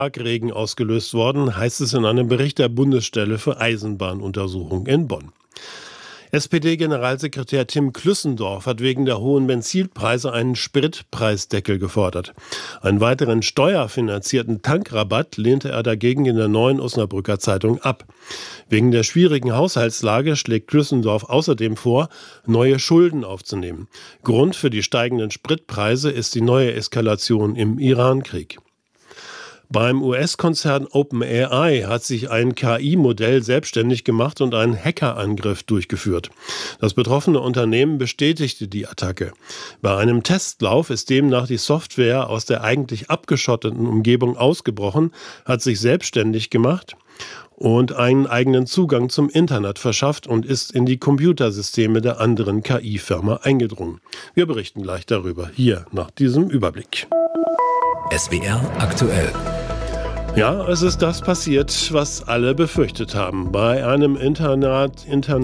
Starkregen ausgelöst worden, heißt es in einem Bericht der Bundesstelle für Eisenbahnuntersuchung in Bonn. SPD-Generalsekretär Tim Klüssendorf hat wegen der hohen Benzinpreise einen Spritpreisdeckel gefordert. Einen weiteren steuerfinanzierten Tankrabatt lehnte er dagegen in der Neuen Osnabrücker Zeitung ab. Wegen der schwierigen Haushaltslage schlägt Klüssendorf außerdem vor, neue Schulden aufzunehmen. Grund für die steigenden Spritpreise ist die neue Eskalation im Iran-Krieg. Beim US-Konzern OpenAI hat sich ein KI-Modell selbstständig gemacht und einen Hackerangriff durchgeführt. Das betroffene Unternehmen bestätigte die Attacke. Bei einem Testlauf ist demnach die Software aus der eigentlich abgeschotteten Umgebung ausgebrochen, hat sich selbstständig gemacht und einen eigenen Zugang zum Internet verschafft und ist in die Computersysteme der anderen KI-Firma eingedrungen. Wir berichten gleich darüber, hier nach diesem Überblick. SWR aktuell. Ja, es ist das passiert, was alle befürchtet haben. Bei einem internen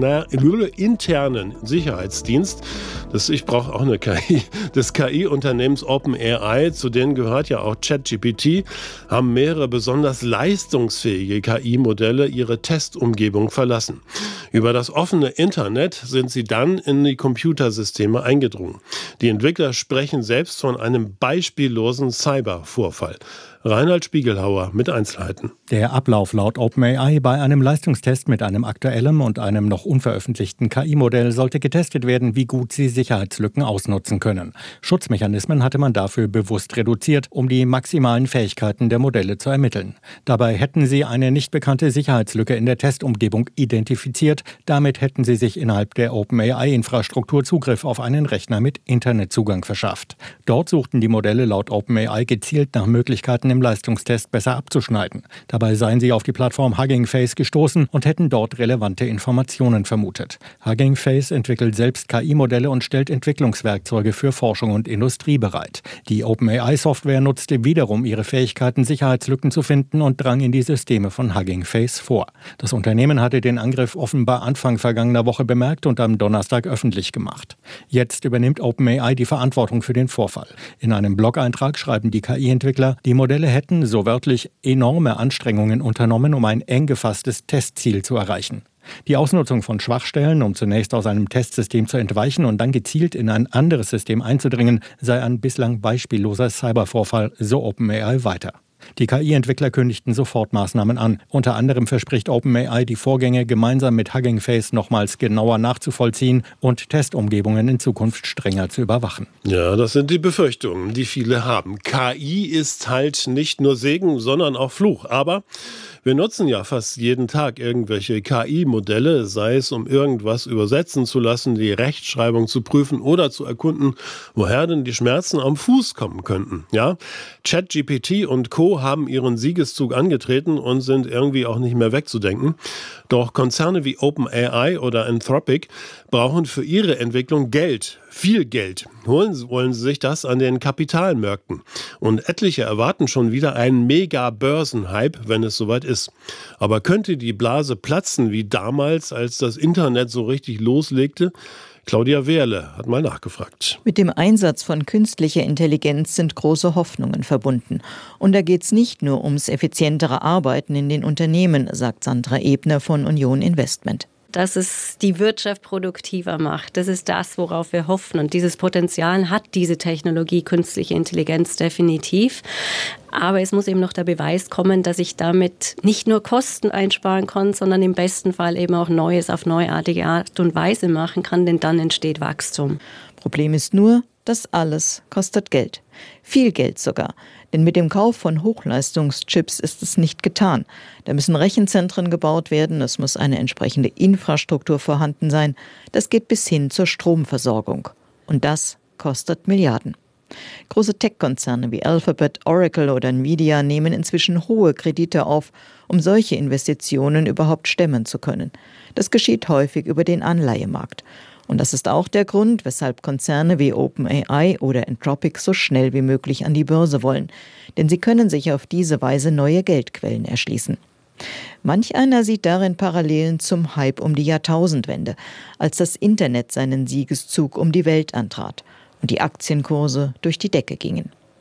Sicherheitsdienst, ich brauche auch eine KI, des KI-Unternehmens OpenAI, zu denen gehört ja auch ChatGPT, haben mehrere besonders leistungsfähige KI-Modelle ihre Testumgebung verlassen. Über das offene Internet sind sie dann in die Computersysteme eingedrungen. Die Entwickler sprechen selbst von einem beispiellosen Cybervorfall. Reinhard Spiegelhauer mit Einzelheiten. Der Ablauf laut OpenAI bei einem Leistungstest mit einem aktuellen und einem noch unveröffentlichten KI-Modell sollte getestet werden, wie gut sie Sicherheitslücken ausnutzen können. Schutzmechanismen hatte man dafür bewusst reduziert, um die maximalen Fähigkeiten der Modelle zu ermitteln. Dabei hätten sie eine nicht bekannte Sicherheitslücke in der Testumgebung identifiziert. Damit hätten sie sich innerhalb der OpenAI-Infrastruktur Zugriff auf einen Rechner mit Internetzugang verschafft. Dort suchten die Modelle laut OpenAI gezielt nach Möglichkeiten, im Leistungstest besser abzuschneiden. Dabei seien sie auf die Plattform Hugging Face gestoßen und hätten dort relevante Informationen vermutet. Hugging Face entwickelt selbst KI-Modelle und stellt Entwicklungswerkzeuge für Forschung und Industrie bereit. Die OpenAI-Software nutzte wiederum ihre Fähigkeiten, Sicherheitslücken zu finden und drang in die Systeme von Hugging Face vor. Das Unternehmen hatte den Angriff offenbar Anfang vergangener Woche bemerkt und am Donnerstag öffentlich gemacht. Jetzt übernimmt OpenAI die Verantwortung für den Vorfall. In einem Blog-Eintrag schreiben die KI-Entwickler, die Modelle hätten, so wörtlich, enorme Anstrengungen unternommen, um ein eng gefasstes Testziel zu erreichen. Die Ausnutzung von Schwachstellen, um zunächst aus einem Testsystem zu entweichen und dann gezielt in ein anderes System einzudringen, sei ein bislang beispielloser Cybervorfall, so OpenAI weiter. Die KI-Entwickler kündigten sofort Maßnahmen an. Unter anderem verspricht OpenAI, die Vorgänge gemeinsam mit Hugging Face nochmals genauer nachzuvollziehen und Testumgebungen in Zukunft strenger zu überwachen. Ja, das sind die Befürchtungen, die viele haben. KI ist halt nicht nur Segen, sondern auch Fluch. Aber wir nutzen ja fast jeden Tag irgendwelche KI-Modelle, sei es um irgendwas übersetzen zu lassen, die Rechtschreibung zu prüfen oder zu erkunden, woher denn die Schmerzen am Fuß kommen könnten. Ja, ChatGPT und Co. haben ihren Siegeszug angetreten und sind irgendwie auch nicht mehr wegzudenken. Doch Konzerne wie OpenAI oder Anthropic brauchen für ihre Entwicklung Geld, viel Geld. Wollen sie sich das an den Kapitalmärkten. Und etliche erwarten schon wieder einen Mega-Börsenhype, wenn es soweit ist. Aber könnte die Blase platzen wie damals, als das Internet so richtig loslegte? Claudia Wehrle hat mal nachgefragt. Mit dem Einsatz von künstlicher Intelligenz sind große Hoffnungen verbunden. Und da geht es nicht nur ums effizientere Arbeiten in den Unternehmen, sagt Sandra Ebner von Union Investment. Dass es die Wirtschaft produktiver macht. Das ist das, worauf wir hoffen. Und dieses Potenzial hat diese Technologie, künstliche Intelligenz definitiv. Aber es muss eben noch der Beweis kommen, dass ich damit nicht nur Kosten einsparen kann, sondern im besten Fall eben auch Neues auf neuartige Art und Weise machen kann, denn dann entsteht Wachstum. Problem ist nur, das alles kostet Geld. Viel Geld sogar. Denn mit dem Kauf von Hochleistungschips ist es nicht getan. Da müssen Rechenzentren gebaut werden, es muss eine entsprechende Infrastruktur vorhanden sein. Das geht bis hin zur Stromversorgung. Und das kostet Milliarden. Große Tech-Konzerne wie Alphabet, Oracle oder Nvidia nehmen inzwischen hohe Kredite auf, um solche Investitionen überhaupt stemmen zu können. Das geschieht häufig über den Anleihemarkt. Und das ist auch der Grund, weshalb Konzerne wie OpenAI oder Anthropic so schnell wie möglich an die Börse wollen. Denn sie können sich auf diese Weise neue Geldquellen erschließen. Manch einer sieht darin Parallelen zum Hype um die Jahrtausendwende, als das Internet seinen Siegeszug um die Welt antrat und die Aktienkurse durch die Decke gingen.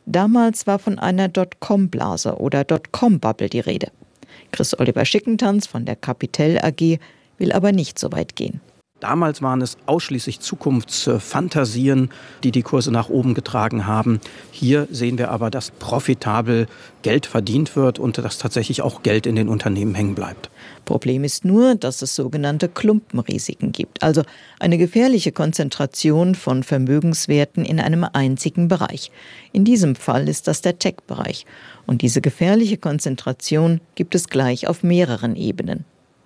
Damals war von einer Dotcom-Blase oder Dotcom-Bubble die Rede. Chris-Oliver Schickentanz von der Capital AG will aber nicht so weit gehen. Damals waren es ausschließlich Zukunftsfantasien, die die Kurse nach oben getragen haben. Hier sehen wir aber, dass profitabel Geld verdient wird und dass tatsächlich auch Geld in den Unternehmen hängen bleibt. Problem ist nur, dass es sogenannte Klumpenrisiken gibt, also eine gefährliche Konzentration von Vermögenswerten in einem einzigen Bereich. In diesem Fall ist das der Tech-Bereich. Und diese gefährliche Konzentration gibt es gleich auf mehreren Ebenen.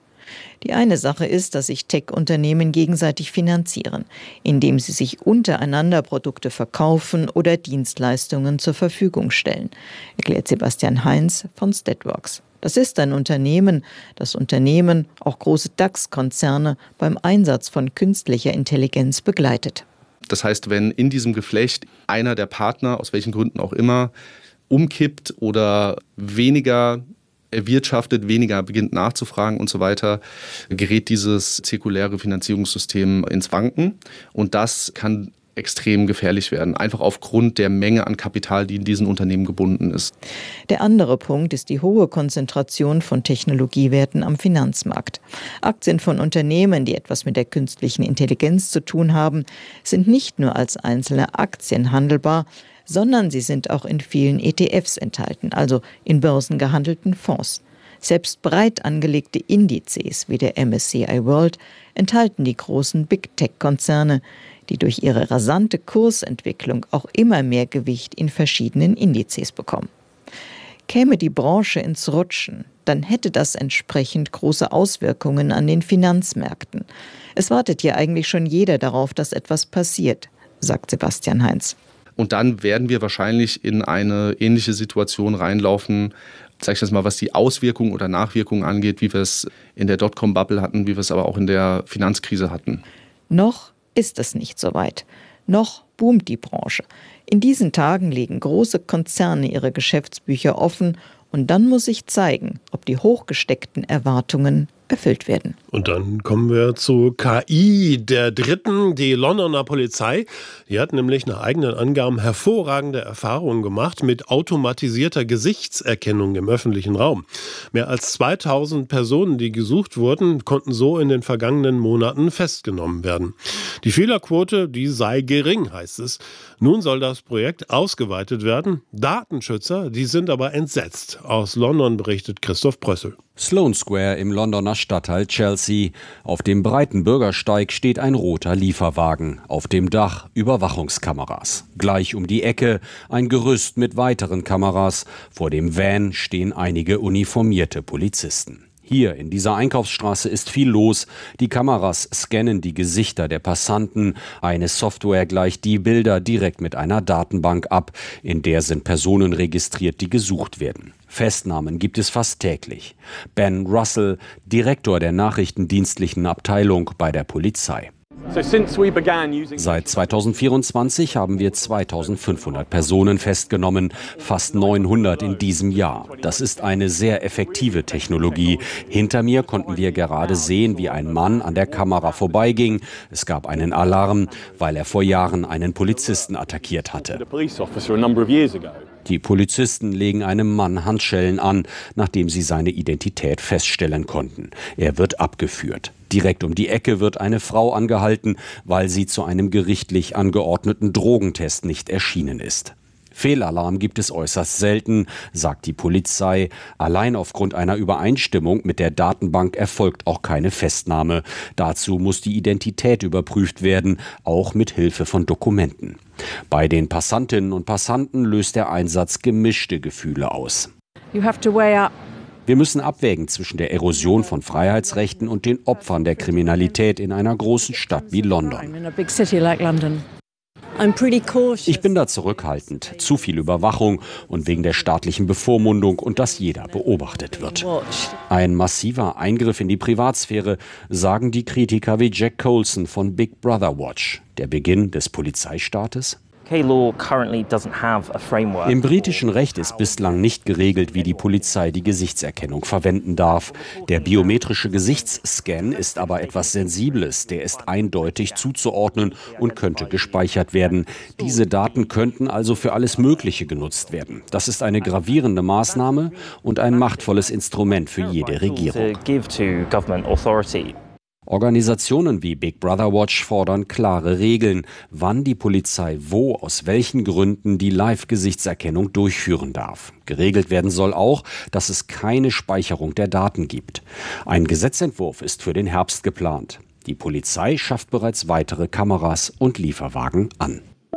Die eine Sache ist, dass sich Tech-Unternehmen gegenseitig finanzieren, indem sie sich untereinander Produkte verkaufen oder Dienstleistungen zur Verfügung stellen, erklärt Sebastian Heinz von Statworks. Das ist ein Unternehmen, das Unternehmen, auch große DAX-Konzerne, beim Einsatz von künstlicher Intelligenz begleitet. Das heißt, wenn in diesem Geflecht einer der Partner, aus welchen Gründen auch immer, umkippt oder weniger erwirtschaftet, weniger beginnt nachzufragen und so weiter, gerät dieses zirkuläre Finanzierungssystem ins Wanken. Und das kann extrem gefährlich werden, einfach aufgrund der Menge an Kapital, die in diesen Unternehmen gebunden ist. Der andere Punkt ist die hohe Konzentration von Technologiewerten am Finanzmarkt. Aktien von Unternehmen, die etwas mit der künstlichen Intelligenz zu tun haben, sind nicht nur als einzelne Aktien handelbar, sondern sie sind auch in vielen ETFs enthalten, also in börsengehandelten Fonds. Selbst breit angelegte Indizes wie der MSCI World enthalten die großen Big Tech-Konzerne, die durch ihre rasante Kursentwicklung auch immer mehr Gewicht in verschiedenen Indizes bekommen. Käme die Branche ins Rutschen, dann hätte das entsprechend große Auswirkungen an den Finanzmärkten. Es wartet ja eigentlich schon jeder darauf, dass etwas passiert, sagt Sebastian Heinz. Und dann werden wir wahrscheinlich in eine ähnliche Situation reinlaufen, sag ich das mal, was die Auswirkungen oder Nachwirkungen angeht, wie wir es in der Dotcom-Bubble hatten, wie wir es aber auch in der Finanzkrise hatten. Noch ist es nicht so weit. Noch boomt die Branche. In diesen Tagen legen große Konzerne ihre Geschäftsbücher offen und dann muss sich zeigen, ob die hochgesteckten Erwartungen erfüllt werden. Und dann kommen wir zu KI, der dritten. Die Londoner Polizei, die hat nämlich nach eigenen Angaben hervorragende Erfahrungen gemacht mit automatisierter Gesichtserkennung im öffentlichen Raum. Mehr als 2000 Personen, die gesucht wurden, konnten so in den vergangenen Monaten festgenommen werden. Die Fehlerquote, die sei gering, heißt es. Nun soll das Projekt ausgeweitet werden. Datenschützer, die sind aber entsetzt. Aus London berichtet Christoph Brössel. Sloane Square im Londoner Stadtteil Chelsea. Auf dem breiten Bürgersteig steht ein roter Lieferwagen. Auf dem Dach Überwachungskameras. Gleich um die Ecke ein Gerüst mit weiteren Kameras. Vor dem Van stehen einige uniformierte Polizisten. Hier in dieser Einkaufsstraße ist viel los. Die Kameras scannen die Gesichter der Passanten. Eine Software gleicht die Bilder direkt mit einer Datenbank ab. In der sind Personen registriert, die gesucht werden. Festnahmen gibt es fast täglich. Ben Russell, Direktor der nachrichtendienstlichen Abteilung bei der Polizei. Seit 2024 haben wir 2500 Personen festgenommen, fast 900 in diesem Jahr. Das ist eine sehr effektive Technologie. Hinter mir konnten wir gerade sehen, wie ein Mann an der Kamera vorbeiging. Es gab einen Alarm, weil er vor Jahren einen Polizisten attackiert hatte. Die Polizisten legen einem Mann Handschellen an, nachdem sie seine Identität feststellen konnten. Er wird abgeführt. Direkt um die Ecke wird eine Frau angehalten, weil sie zu einem gerichtlich angeordneten Drogentest nicht erschienen ist. Fehlalarm gibt es äußerst selten, sagt die Polizei. Allein aufgrund einer Übereinstimmung mit der Datenbank erfolgt auch keine Festnahme. Dazu muss die Identität überprüft werden, auch mit Hilfe von Dokumenten. Bei den Passantinnen und Passanten löst der Einsatz gemischte Gefühle aus. Wir müssen abwägen zwischen der Erosion von Freiheitsrechten und den Opfern der Kriminalität in einer großen Stadt wie London. Ich bin da zurückhaltend. Zu viel Überwachung und wegen der staatlichen Bevormundung und dass jeder beobachtet wird. Ein massiver Eingriff in die Privatsphäre, sagen die Kritiker wie Jack Colson von Big Brother Watch. Der Beginn des Polizeistaates? Im britischen Recht ist bislang nicht geregelt, wie die Polizei die Gesichtserkennung verwenden darf. Der biometrische Gesichtsscan ist aber etwas Sensibles. Der ist eindeutig zuzuordnen und könnte gespeichert werden. Diese Daten könnten also für alles Mögliche genutzt werden. Das ist eine gravierende Maßnahme und ein machtvolles Instrument für jede Regierung. Organisationen wie Big Brother Watch fordern klare Regeln, wann die Polizei wo, aus welchen Gründen die Live-Gesichtserkennung durchführen darf. Geregelt werden soll auch, dass es keine Speicherung der Daten gibt. Ein Gesetzentwurf ist für den Herbst geplant. Die Polizei schafft bereits weitere Kameras und Lieferwagen an.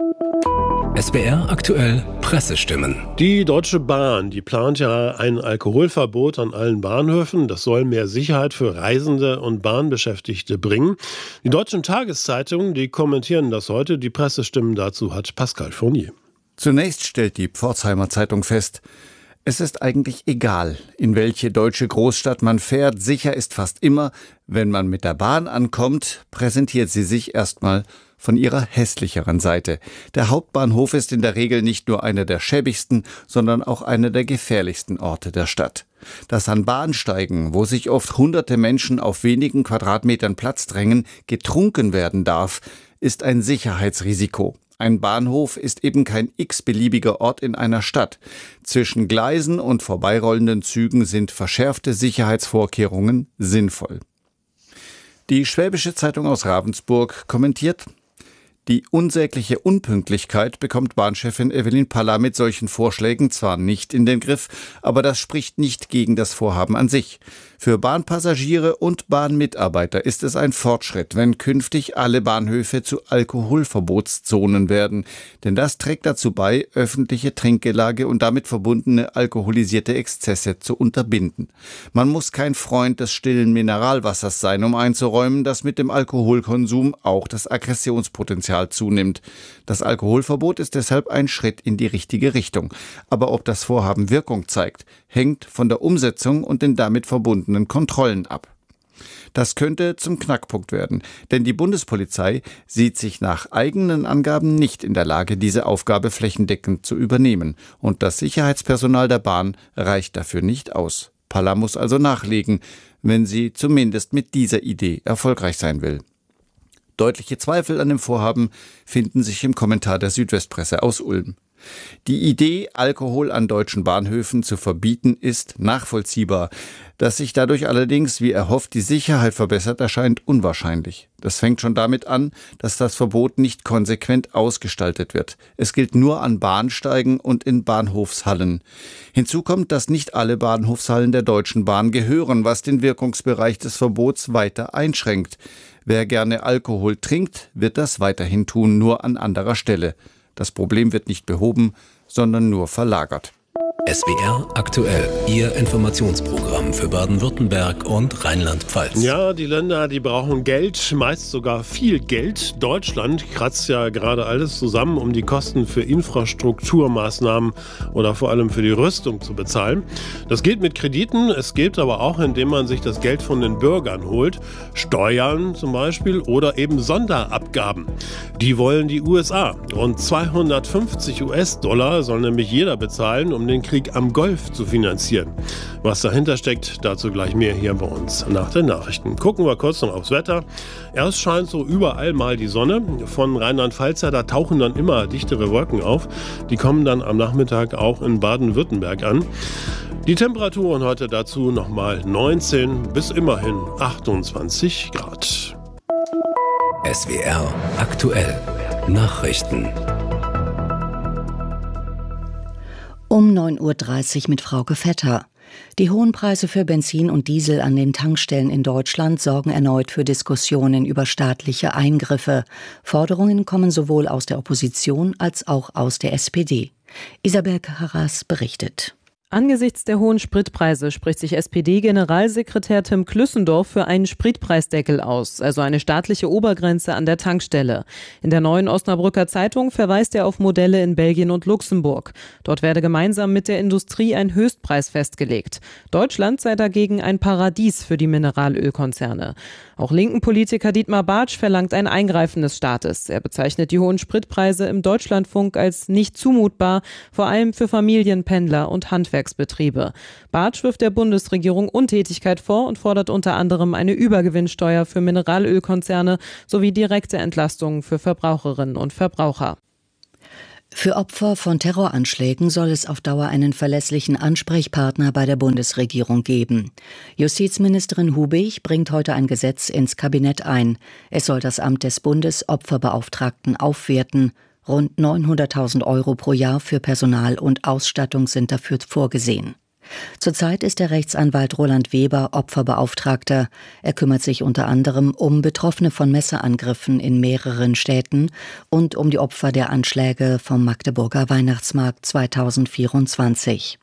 SWR aktuell Pressestimmen. Die Deutsche Bahn, die plant ja ein Alkoholverbot an allen Bahnhöfen. Das soll mehr Sicherheit für Reisende und Bahnbeschäftigte bringen. Die deutschen Tageszeitungen, die kommentieren das heute. Die Pressestimmen dazu hat Pascal Fournier. Zunächst stellt die Pforzheimer Zeitung fest, es ist eigentlich egal, in welche deutsche Großstadt man fährt. Sicher ist fast immer, wenn man mit der Bahn ankommt, präsentiert sie sich erstmal von ihrer hässlicheren Seite. Der Hauptbahnhof ist in der Regel nicht nur einer der schäbigsten, sondern auch einer der gefährlichsten Orte der Stadt. Dass an Bahnsteigen, wo sich oft hunderte Menschen auf wenigen Quadratmetern Platz drängen, getrunken werden darf, ist ein Sicherheitsrisiko. Ein Bahnhof ist eben kein x-beliebiger Ort in einer Stadt. Zwischen Gleisen und vorbeirollenden Zügen sind verschärfte Sicherheitsvorkehrungen sinnvoll. Die Schwäbische Zeitung aus Ravensburg kommentiert: Die unsägliche Unpünktlichkeit bekommt Bahnchefin Evelyn Palla mit solchen Vorschlägen zwar nicht in den Griff, aber das spricht nicht gegen das Vorhaben an sich. Für Bahnpassagiere und Bahnmitarbeiter ist es ein Fortschritt, wenn künftig alle Bahnhöfe zu Alkoholverbotszonen werden. Denn das trägt dazu bei, öffentliche Trinkgelage und damit verbundene alkoholisierte Exzesse zu unterbinden. Man muss kein Freund des stillen Mineralwassers sein, um einzuräumen, dass mit dem Alkoholkonsum auch das Aggressionspotenzial zunimmt. Das Alkoholverbot ist deshalb ein Schritt in die richtige Richtung. Aber ob das Vorhaben Wirkung zeigt, hängt von der Umsetzung und den damit verbundenen Kontrollen ab. Das könnte zum Knackpunkt werden, denn die Bundespolizei sieht sich nach eigenen Angaben nicht in der Lage, diese Aufgabe flächendeckend zu übernehmen. Und das Sicherheitspersonal der Bahn reicht dafür nicht aus. Palla muss also nachlegen, wenn sie zumindest mit dieser Idee erfolgreich sein will. Deutliche Zweifel an dem Vorhaben finden sich im Kommentar der Südwestpresse aus Ulm. Die Idee, Alkohol an deutschen Bahnhöfen zu verbieten, ist nachvollziehbar. Dass sich dadurch allerdings, wie erhofft, die Sicherheit verbessert, erscheint unwahrscheinlich. Das fängt schon damit an, dass das Verbot nicht konsequent ausgestaltet wird. Es gilt nur an Bahnsteigen und in Bahnhofshallen. Hinzu kommt, dass nicht alle Bahnhofshallen der Deutschen Bahn gehören, was den Wirkungsbereich des Verbots weiter einschränkt. Wer gerne Alkohol trinkt, wird das weiterhin tun, nur an anderer Stelle. Das Problem wird nicht behoben, sondern nur verlagert. SWR aktuell, Ihr Informationsprogramm für Baden-Württemberg und Rheinland-Pfalz. Ja, die Länder, die brauchen Geld, meist sogar viel Geld. Deutschland kratzt ja gerade alles zusammen, um die Kosten für Infrastrukturmaßnahmen oder vor allem für die Rüstung zu bezahlen. Das geht mit Krediten, es geht aber auch, indem man sich das Geld von den Bürgern holt. Steuern zum Beispiel oder eben Sonderabgaben. Die wollen die USA. Rund 250 US-Dollar soll nämlich jeder bezahlen, um den Krieg am Golf zu finanzieren. Was dahinter steckt, dazu gleich mehr hier bei uns nach den Nachrichten. Gucken wir kurz noch aufs Wetter. Erst scheint so überall mal die Sonne. Von Rheinland-Pfalz her, da tauchen dann immer dichtere Wolken auf. Die kommen dann am Nachmittag auch in Baden-Württemberg an. Die Temperaturen heute dazu nochmal 19 bis immerhin 28 Grad. SWR aktuell Nachrichten. Um 9.30 Uhr mit Frauke Vetter. Die hohen Preise für Benzin und Diesel an den Tankstellen in Deutschland sorgen erneut für Diskussionen über staatliche Eingriffe. Forderungen kommen sowohl aus der Opposition als auch aus der SPD. Isabel Carras berichtet. Angesichts der hohen Spritpreise spricht sich SPD-Generalsekretär Tim Klüssendorf für einen Spritpreisdeckel aus, also eine staatliche Obergrenze an der Tankstelle. In der Neuen Osnabrücker Zeitung verweist er auf Modelle in Belgien und Luxemburg. Dort werde gemeinsam mit der Industrie ein Höchstpreis festgelegt. Deutschland sei dagegen ein Paradies für die Mineralölkonzerne. Auch linken Politiker Dietmar Bartsch verlangt ein Eingreifen des Staates. Er bezeichnet die hohen Spritpreise im Deutschlandfunk als nicht zumutbar, vor allem für Familien, Pendler und Handwerksbetriebe. Bartsch wirft der Bundesregierung Untätigkeit vor und fordert unter anderem eine Übergewinnsteuer für Mineralölkonzerne sowie direkte Entlastungen für Verbraucherinnen und Verbraucher. Für Opfer von Terroranschlägen soll es auf Dauer einen verlässlichen Ansprechpartner bei der Bundesregierung geben. Justizministerin Hubig bringt heute ein Gesetz ins Kabinett ein. Es soll das Amt des Bundesopferbeauftragten aufwerten. Rund 900.000 € pro Jahr für Personal und Ausstattung sind dafür vorgesehen. Zurzeit ist der Rechtsanwalt Roland Weber Opferbeauftragter. Er kümmert sich unter anderem um Betroffene von Messerangriffen in mehreren Städten und um die Opfer der Anschläge vom Magdeburger Weihnachtsmarkt 2024.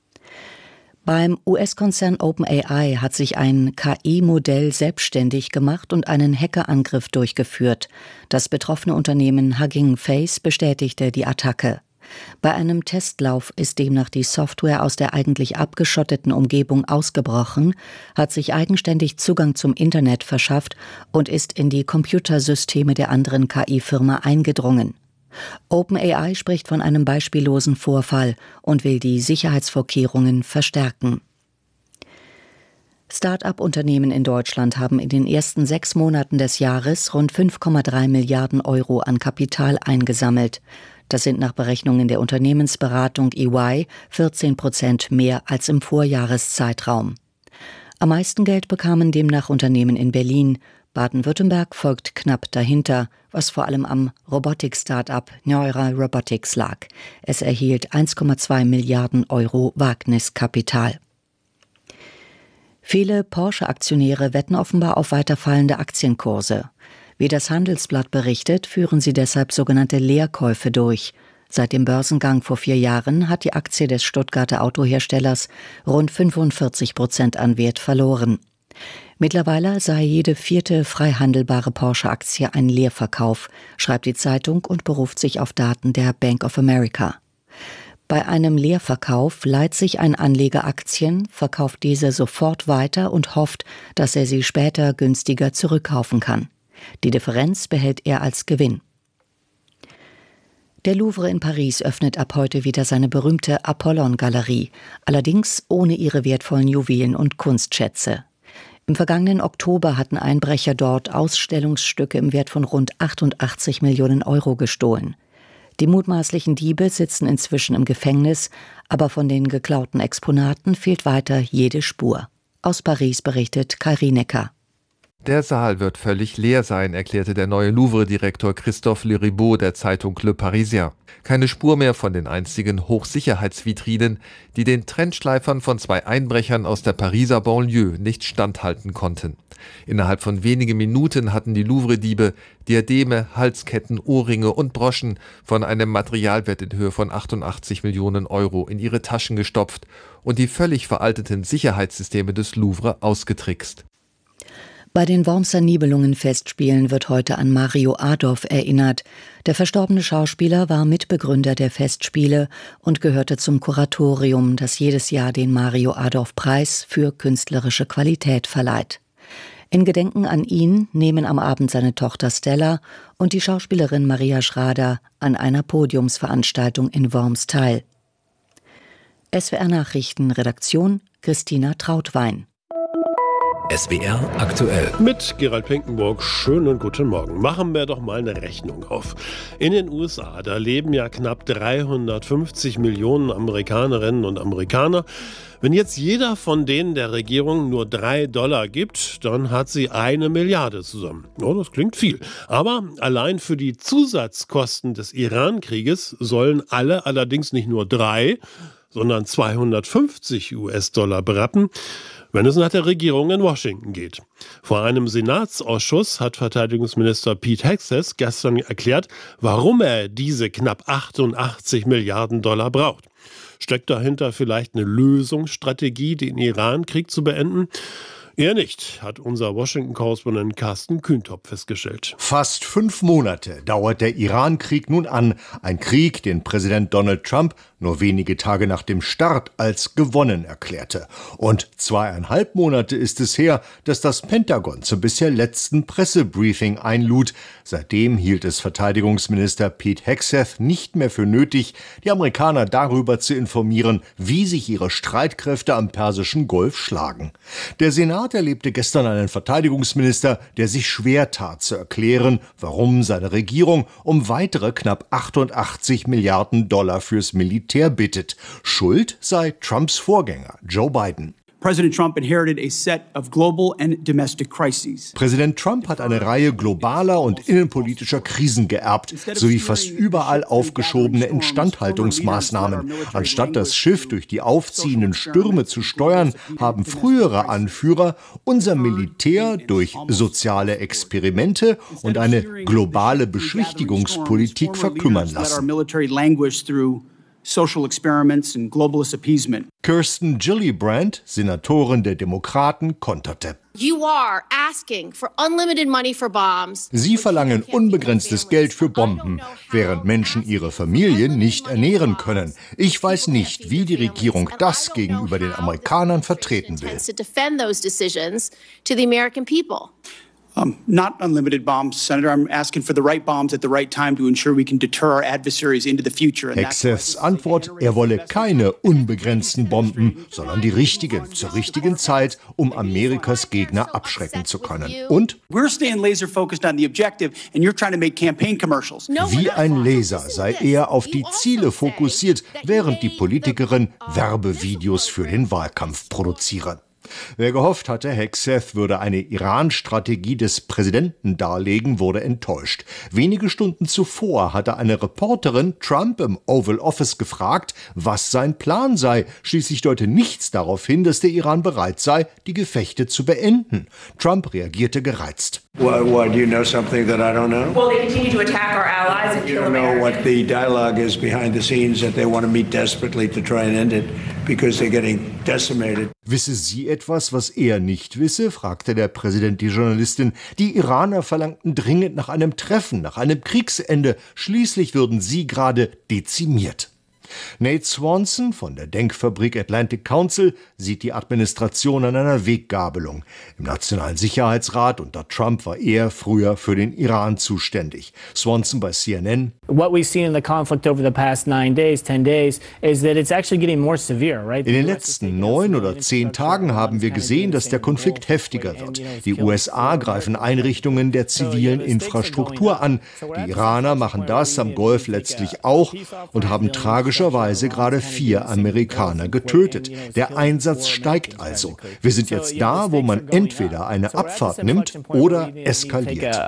Beim US-Konzern OpenAI hat sich ein KI-Modell selbstständig gemacht und einen Hackerangriff durchgeführt. Das betroffene Unternehmen Hugging Face bestätigte die Attacke. Bei einem Testlauf ist demnach die Software aus der eigentlich abgeschotteten Umgebung ausgebrochen, hat sich eigenständig Zugang zum Internet verschafft und ist in die Computersysteme der anderen KI-Firma eingedrungen. OpenAI spricht von einem beispiellosen Vorfall und will die Sicherheitsvorkehrungen verstärken. Start-up-Unternehmen in Deutschland haben in den ersten 6 Monaten des Jahres rund 5,3 Milliarden € an Kapital eingesammelt. Das sind nach Berechnungen der Unternehmensberatung EY 14% mehr als im Vorjahreszeitraum. Am meisten Geld bekamen demnach Unternehmen in Berlin. Baden-Württemberg folgt knapp dahinter, was vor allem am Robotik-Start-up Neura Robotics lag. Es erhielt 1,2 Milliarden € Wagniskapital. Viele Porsche-Aktionäre wetten offenbar auf weiter fallende Aktienkurse. Wie das Handelsblatt berichtet, führen sie deshalb sogenannte Leerkäufe durch. Seit dem Börsengang vor 4 Jahren hat die Aktie des Stuttgarter Autoherstellers rund 45% an Wert verloren. Mittlerweile sei jede 4. frei handelbare Porsche-Aktie ein Leerverkauf, schreibt die Zeitung und beruft sich auf Daten der Bank of America. Bei einem Leerverkauf leiht sich ein Anleger Aktien, verkauft diese sofort weiter und hofft, dass er sie später günstiger zurückkaufen kann. Die Differenz behält er als Gewinn. Der Louvre in Paris öffnet ab heute wieder seine berühmte Apollon-Galerie, allerdings ohne ihre wertvollen Juwelen und Kunstschätze. Im vergangenen Oktober hatten Einbrecher dort Ausstellungsstücke im Wert von rund 88 Millionen € gestohlen. Die mutmaßlichen Diebe sitzen inzwischen im Gefängnis, aber von den geklauten Exponaten fehlt weiter jede Spur. Aus Paris berichtet Kai Rienecker. Der Saal wird völlig leer sein, erklärte der neue Louvre-Direktor Christophe Leribaud der Zeitung Le Parisien. Keine Spur mehr von den einstigen Hochsicherheitsvitrinen, die den Trendschleifern von 2 Einbrechern aus der Pariser Banlieue nicht standhalten konnten. Innerhalb von wenigen Minuten hatten die Louvre-Diebe Diademe, Halsketten, Ohrringe und Broschen von einem Materialwert in Höhe von 88 Millionen € in ihre Taschen gestopft und die völlig veralteten Sicherheitssysteme des Louvre ausgetrickst. Bei den Wormser Nibelungen-Festspielen wird heute an Mario Adorf erinnert. Der verstorbene Schauspieler war Mitbegründer der Festspiele und gehörte zum Kuratorium, das jedes Jahr den Mario-Adorf-Preis für künstlerische Qualität verleiht. In Gedenken an ihn nehmen am Abend seine Tochter Stella und die Schauspielerin Maria Schrader an einer Podiumsveranstaltung in Worms teil. SWR Nachrichten, Redaktion Christina Trautwein. SWR aktuell. Mit Gerald Pinkenburg, schönen und guten Morgen. Machen wir doch mal eine Rechnung auf. In den USA, da leben ja knapp 350 Millionen Amerikanerinnen und Amerikaner. Wenn jetzt jeder von denen der Regierung nur $3 gibt, dann hat sie 1 Milliarde zusammen. Oh, das klingt viel. Aber allein für die Zusatzkosten des Iran-Krieges sollen alle allerdings nicht nur 3, sondern 250 US-Dollar berappen, wenn es nach der Regierung in Washington geht. Vor einem Senatsausschuss hat Verteidigungsminister Pete Hegseth gestern erklärt, warum er diese knapp 88 Milliarden Dollar braucht. Steckt dahinter vielleicht eine Lösungsstrategie, den Iran-Krieg zu beenden? Eher nicht, hat unser Washington-Korrespondent Carsten Kühntop festgestellt. Fast 5 Monate dauert der Iran-Krieg nun an. Ein Krieg, den Präsident Donald Trump nur wenige Tage nach dem Start als gewonnen erklärte. Und 2,5 Monate ist es her, dass das Pentagon zum bisher letzten Pressebriefing einlud. Seitdem hielt es Verteidigungsminister Pete Hegseth nicht mehr für nötig, die Amerikaner darüber zu informieren, wie sich ihre Streitkräfte am Persischen Golf schlagen. Der Senat erlebte gestern einen Verteidigungsminister, der sich schwer tat zu erklären, warum seine Regierung um weitere knapp 88 Milliarden Dollar fürs Militär bittet. Schuld sei Trumps Vorgänger Joe Biden. President Trump inherited a set of global and domestic crises. Präsident Trump hat eine Reihe globaler und innenpolitischer Krisen geerbt, sowie fast überall aufgeschobene Instandhaltungsmaßnahmen. Anstatt das Schiff durch die aufziehenden Stürme zu steuern, haben frühere Anführer unser Militär durch soziale Experimente und eine globale Beschwichtigungspolitik verkümmern lassen. Social experiments and globalist appeasement. Kirsten Gillibrand, Senatorin der Demokraten, konterte. Sie verlangen unbegrenztes Geld für Bomben, während Menschen ihre Familien nicht ernähren können. Ich weiß nicht, wie die Regierung das gegenüber den Amerikanern vertreten will. Not unlimited bombs, Senator. I'm asking for the right bombs at the right time to ensure we can deter our adversaries into the future. Hegseths Antwort, er wolle keine unbegrenzten Bomben, sondern die richtigen, zur richtigen Zeit, um Amerikas Gegner abschrecken zu können. Und? We're staying laser focused on the objective and you're trying to make campaign commercials. Wie ein Laser sei er auf die Ziele fokussiert, während die Politikerin Werbevideos für den Wahlkampf produzieren. Wer gehofft hatte, Hegseth würde eine Iran-Strategie des Präsidenten darlegen, wurde enttäuscht. Wenige Stunden zuvor hatte eine Reporterin Trump im Oval Office gefragt, was sein Plan sei. Schließlich deute nichts darauf hin, dass der Iran bereit sei, die Gefechte zu beenden. Trump reagierte gereizt. Why do you know something that I don't know? Well, they continue to attack our allies and kill Americans. You know what the dialogue is behind the scenes, that they want to meet desperately to try and end it because they're getting decimated. Wisse sie etwas, was er nicht wisse? Fragte der Präsident die Journalistin. Die Iraner verlangten dringend nach einem Treffen, nach einem Kriegsende. Schließlich würden sie gerade dezimiert. Nate Swanson von der Denkfabrik Atlantic Council sieht die Administration an einer Weggabelung. Im Nationalen Sicherheitsrat unter Trump war er früher für den Iran zuständig. Swanson bei CNN. What we've seen in the conflict over the past 9 days, 10 days, is that it's actually getting more severe, right? In den letzten 9 oder 10 Tagen haben wir gesehen, dass der Konflikt heftiger wird. Die USA greifen Einrichtungen der zivilen Infrastruktur an. Die Iraner machen das am Golf letztlich auch und haben tragischerweise gerade 4 Amerikaner getötet. Der Einsatz steigt also. Wir sind jetzt da, wo man entweder eine Abfahrt nimmt oder eskaliert.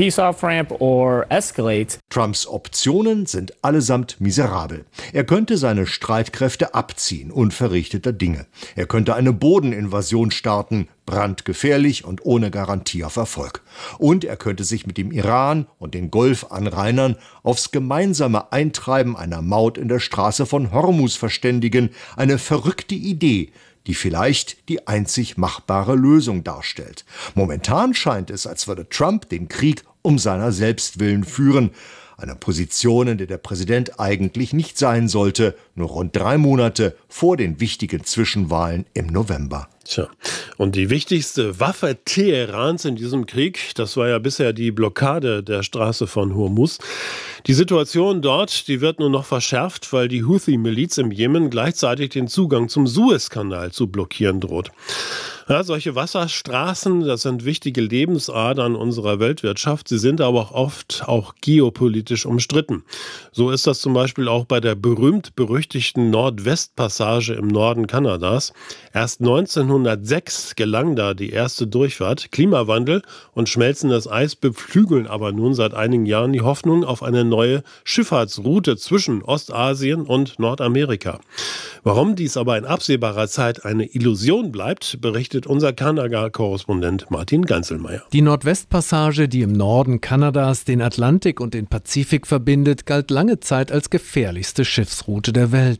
Trumps Optionen sind allesamt miserabel. Er könnte seine Streitkräfte abziehen, unverrichteter Dinge. Er könnte eine Bodeninvasion starten, brandgefährlich und ohne Garantie auf Erfolg. Und er könnte sich mit dem Iran und den Golfanrainern aufs gemeinsame Eintreiben einer Maut in der Straße von Hormuz verständigen, eine verrückte Idee, die vielleicht die einzig machbare Lösung darstellt. Momentan scheint es, als würde Trump den Krieg um seiner selbst willen führen. Eine Position, in der der Präsident eigentlich nicht sein sollte, nur rund 3 Monate vor den wichtigen Zwischenwahlen im November. Tja, und die wichtigste Waffe Teherans in diesem Krieg, das war ja bisher die Blockade der Straße von Hormuz. Die Situation dort, die wird nur noch verschärft, weil die Houthi-Miliz im Jemen gleichzeitig den Zugang zum Suezkanal zu blockieren droht. Ja, solche Wasserstraßen, das sind wichtige Lebensadern unserer Weltwirtschaft. Sie sind aber auch oft geopolitisch umstritten. So ist das zum Beispiel auch bei der berühmt-berüchtigten Nordwestpassage im Norden Kanadas. Erst 1906 gelang da die erste Durchfahrt. Klimawandel und schmelzendes Eis beflügeln aber nun seit einigen Jahren die Hoffnung auf eine neue Schifffahrtsroute zwischen Ostasien und Nordamerika. Warum dies aber in absehbarer Zeit eine Illusion bleibt, berichtet unser Kanada-Korrespondent Martin Ganzelmeier. Die Nordwestpassage, die im Norden Kanadas den Atlantik und den Pazifik verbindet, galt lange Zeit als gefährlichste Schiffsroute der Welt.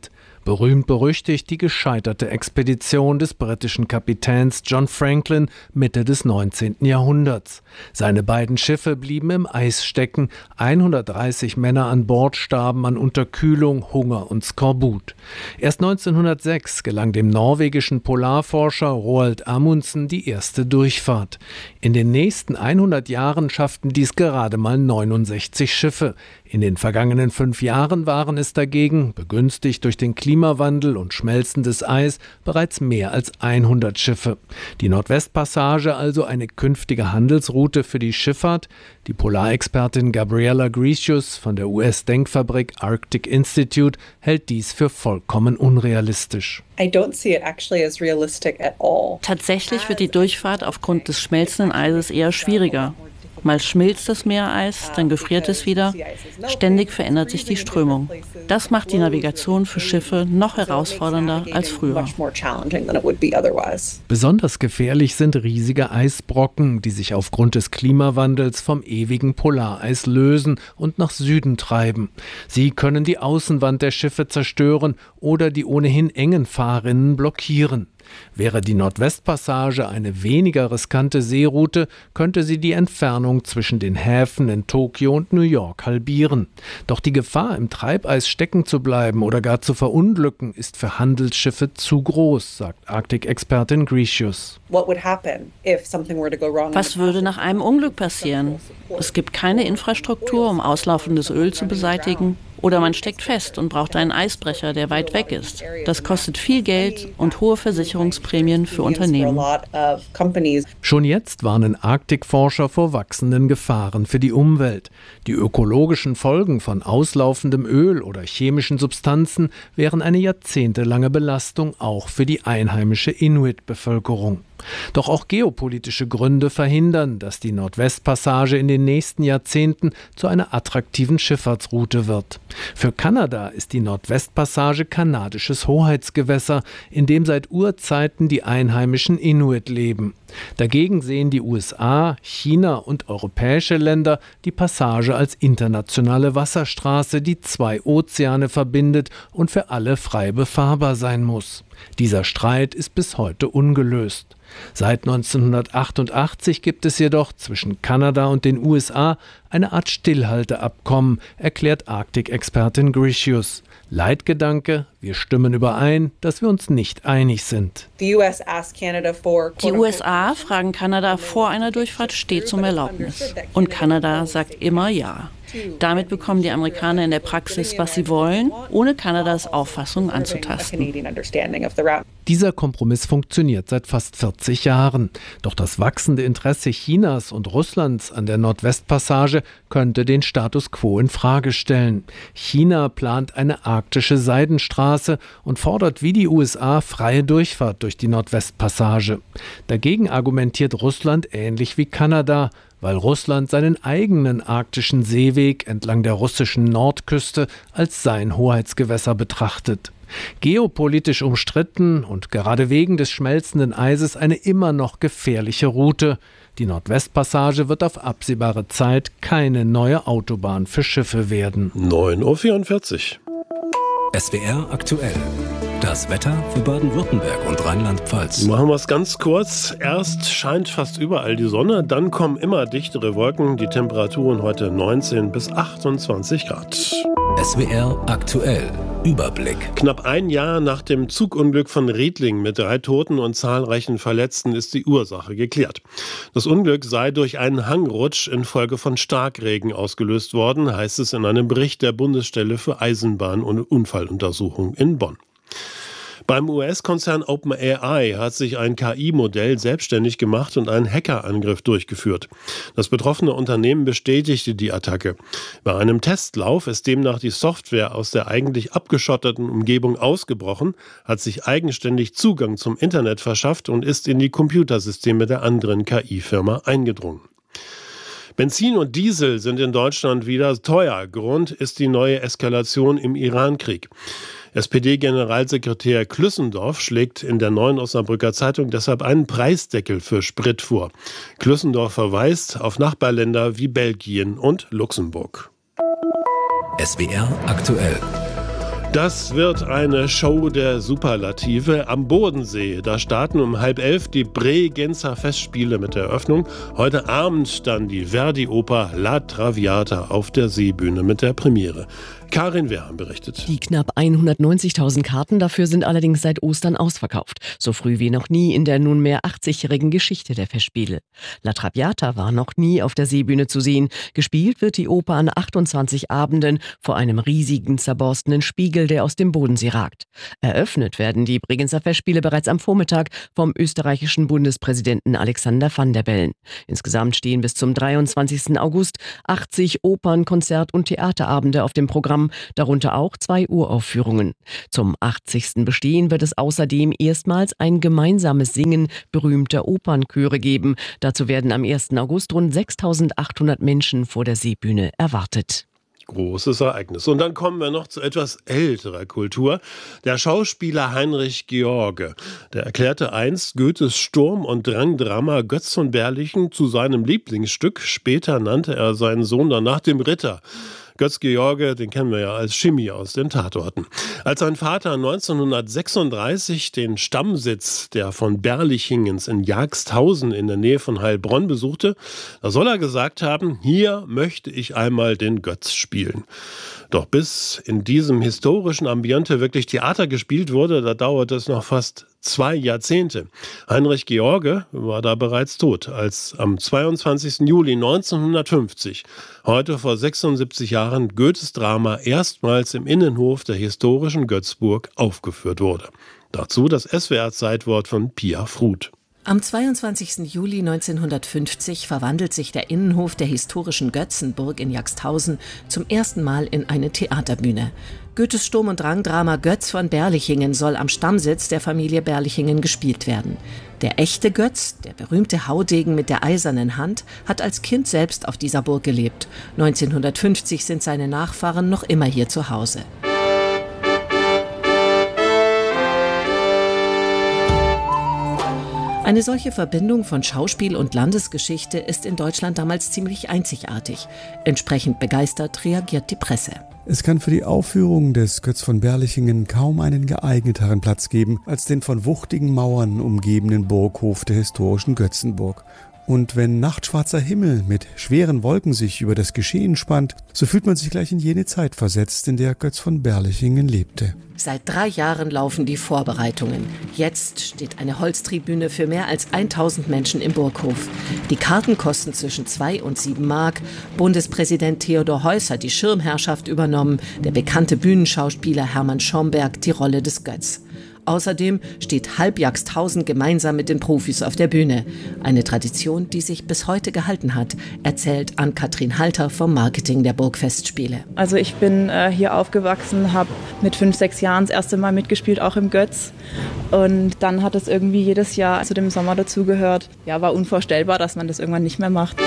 Berühmt-berüchtigt die gescheiterte Expedition des britischen Kapitäns John Franklin Mitte des 19. Jahrhunderts. Seine beiden Schiffe blieben im Eis stecken, 130 Männer an Bord starben an Unterkühlung, Hunger und Skorbut. Erst 1906 gelang dem norwegischen Polarforscher Roald Amundsen die erste Durchfahrt. In den nächsten 100 Jahren schafften dies gerade mal 69 Schiffe. In den vergangenen 5 Jahren waren es dagegen, begünstigt durch den Klimawandel und schmelzendes Eis, bereits mehr als 100 Schiffe. Die Nordwestpassage also eine künftige Handelsroute für die Schifffahrt? Die Polarexpertin Gabriela Grecius von der US-Denkfabrik Arctic Institute hält dies für vollkommen unrealistisch. Tatsächlich wird die Durchfahrt aufgrund des schmelzenden Eises eher schwieriger. Mal schmilzt das Meereis, dann gefriert es wieder. Ständig verändert sich die Strömung. Das macht die Navigation für Schiffe noch herausfordernder als früher. Besonders gefährlich sind riesige Eisbrocken, die sich aufgrund des Klimawandels vom ewigen Polareis lösen und nach Süden treiben. Sie können die Außenwand der Schiffe zerstören oder die ohnehin engen Fahrrinnen blockieren. Wäre die Nordwestpassage eine weniger riskante Seeroute, könnte sie die Entfernung zwischen den Häfen in Tokio und New York halbieren. Doch die Gefahr, im Treibeis stecken zu bleiben oder gar zu verunglücken, ist für Handelsschiffe zu groß, sagt Arktik-Expertin Grecius. Was würde nach einem Unglück passieren? Es gibt keine Infrastruktur, um auslaufendes Öl zu beseitigen. Oder man steckt fest und braucht einen Eisbrecher, der weit weg ist. Das kostet viel Geld und hohe Versicherungsprämien für Unternehmen. Schon jetzt warnen Arktikforscher vor wachsenden Gefahren für die Umwelt. Die ökologischen Folgen von auslaufendem Öl oder chemischen Substanzen wären eine jahrzehntelange Belastung auch für die einheimische Inuit-Bevölkerung. Doch auch geopolitische Gründe verhindern, dass die Nordwestpassage in den nächsten Jahrzehnten zu einer attraktiven Schifffahrtsroute wird. Für Kanada ist die Nordwestpassage kanadisches Hoheitsgewässer, in dem seit Urzeiten die einheimischen Inuit leben. Dagegen sehen die USA, China und europäische Länder die Passage als internationale Wasserstraße, die 2 Ozeane verbindet und für alle frei befahrbar sein muss. Dieser Streit ist bis heute ungelöst. Seit 1988 gibt es jedoch zwischen Kanada und den USA eine Art Stillhalteabkommen, erklärt Arktik-Expertin Grecius. Leitgedanke: Wir stimmen überein, dass wir uns nicht einig sind. Die USA fragen Kanada vor einer Durchfahrt stets um Erlaubnis. Und Kanada sagt immer ja. Damit bekommen die Amerikaner in der Praxis, was sie wollen, ohne Kanadas Auffassung anzutasten. Dieser Kompromiss funktioniert seit fast 40 Jahren. Doch das wachsende Interesse Chinas und Russlands an der Nordwestpassage könnte den Status quo in Frage stellen. China plant eine arktische Seidenstraße und fordert wie die USA freie Durchfahrt durch die Nordwestpassage. Dagegen argumentiert Russland ähnlich wie Kanada, weil Russland seinen eigenen arktischen Seeweg entlang der russischen Nordküste als sein Hoheitsgewässer betrachtet. Geopolitisch umstritten und gerade wegen des schmelzenden Eises eine immer noch gefährliche Route. Die Nordwestpassage wird auf absehbare Zeit keine neue Autobahn für Schiffe werden. 9:44 Uhr. SWR aktuell. Das Wetter für Baden-Württemberg und Rheinland-Pfalz. Machen wir es ganz kurz. Erst scheint fast überall die Sonne, dann kommen immer dichtere Wolken. Die Temperaturen heute 19 bis 28 Grad. SWR aktuell. Überblick. Knapp ein Jahr nach dem Zugunglück von Riedling mit 3 Toten und zahlreichen Verletzten ist die Ursache geklärt. Das Unglück sei durch einen Hangrutsch infolge von Starkregen ausgelöst worden, heißt es in einem Bericht der Bundesstelle für Eisenbahn- und Unfalluntersuchung in Bonn. Beim US-Konzern OpenAI hat sich ein KI-Modell selbstständig gemacht und einen Hackerangriff durchgeführt. Das betroffene Unternehmen bestätigte die Attacke. Bei einem Testlauf ist demnach die Software aus der eigentlich abgeschotteten Umgebung ausgebrochen, hat sich eigenständig Zugang zum Internet verschafft und ist in die Computersysteme der anderen KI-Firma eingedrungen. Benzin und Diesel sind in Deutschland wieder teuer. Grund ist die neue Eskalation im Irankrieg. SPD-Generalsekretär Klüssendorf schlägt in der Neuen Osnabrücker Zeitung deshalb einen Preisdeckel für Sprit vor. Klüssendorf verweist auf Nachbarländer wie Belgien und Luxemburg. SWR aktuell. Das wird eine Show der Superlative am Bodensee. Da starten um 10:30 die Bregenzer Festspiele mit der Eröffnung. Heute Abend dann die Verdi-Oper La Traviata auf der Seebühne mit der Premiere. Karin Werham berichtet. Die knapp 190.000 Karten dafür sind allerdings seit Ostern ausverkauft. So früh wie noch nie in der nunmehr 80-jährigen Geschichte der Festspiele. La Traviata war noch nie auf der Seebühne zu sehen. Gespielt wird die Oper an 28 Abenden vor einem riesigen, zerborstenen Spiegel, der aus dem Bodensee ragt. Eröffnet werden die Bregenzer Festspiele bereits am Vormittag vom österreichischen Bundespräsidenten Alexander Van der Bellen. Insgesamt stehen bis zum 23. August 80 Opern-, Konzert- und Theaterabende auf dem Programm, darunter auch 2 Uraufführungen. Zum 80. Bestehen wird es außerdem erstmals ein gemeinsames Singen berühmter Opernchöre geben. Dazu werden am 1. August rund 6.800 Menschen vor der Seebühne erwartet. Großes Ereignis. Und dann kommen wir noch zu etwas älterer Kultur. Der Schauspieler Heinrich George, der erklärte einst Goethes Sturm- und Drang-Drama Götz von Berlichingen zu seinem Lieblingsstück. Später nannte er seinen Sohn danach dem Ritter. Götz George, den kennen wir ja als Schimmi aus den Tatorten. Als sein Vater 1936 den Stammsitz der von Berlichingens in Jagsthausen in der Nähe von Heilbronn besuchte, da soll er gesagt haben, hier möchte ich einmal den Götz spielen. Doch bis in diesem historischen Ambiente wirklich Theater gespielt wurde, da dauerte es noch fast 2 Jahrzehnte. Heinrich George war da bereits tot, als am 22. Juli 1950, heute vor 76 Jahren, Goethes Drama erstmals im Innenhof der historischen Götzburg aufgeführt wurde. Dazu das SWR-Zeitwort von Pia Fruth. Am 22. Juli 1950 verwandelt sich der Innenhof der historischen Götzenburg in Jagsthausen zum ersten Mal in eine Theaterbühne. Goethes Sturm- und Drang-Drama Götz von Berlichingen soll am Stammsitz der Familie Berlichingen gespielt werden. Der echte Götz, der berühmte Haudegen mit der eisernen Hand, hat als Kind selbst auf dieser Burg gelebt. 1950 sind seine Nachfahren noch immer hier zu Hause. Eine solche Verbindung von Schauspiel und Landesgeschichte ist in Deutschland damals ziemlich einzigartig. Entsprechend begeistert reagiert die Presse. Es kann für die Aufführung des Götz von Berlichingen kaum einen geeigneteren Platz geben als den von wuchtigen Mauern umgebenen Burghof der historischen Götzenburg. Und wenn nachtschwarzer Himmel mit schweren Wolken sich über das Geschehen spannt, so fühlt man sich gleich in jene Zeit versetzt, in der Götz von Berlichingen lebte. Seit 3 Jahren laufen die Vorbereitungen. Jetzt steht eine Holztribüne für mehr als 1000 Menschen im Burghof. Die Karten kosten zwischen 2 und 7 Mark. Bundespräsident Theodor Heuss hat die Schirmherrschaft übernommen, der bekannte Bühnenschauspieler Hermann Schomberg die Rolle des Götz. Außerdem steht halb Jagsthausen gemeinsam mit den Profis auf der Bühne. Eine Tradition, die sich bis heute gehalten hat, erzählt Ann-Kathrin Halter vom Marketing der Burgfestspiele. Also ich bin hier aufgewachsen, habe mit 5, 6 Jahren das erste Mal mitgespielt, auch im Götz. Und dann hat es irgendwie jedes Jahr zu dem Sommer dazugehört. Ja, war unvorstellbar, dass man das irgendwann nicht mehr macht.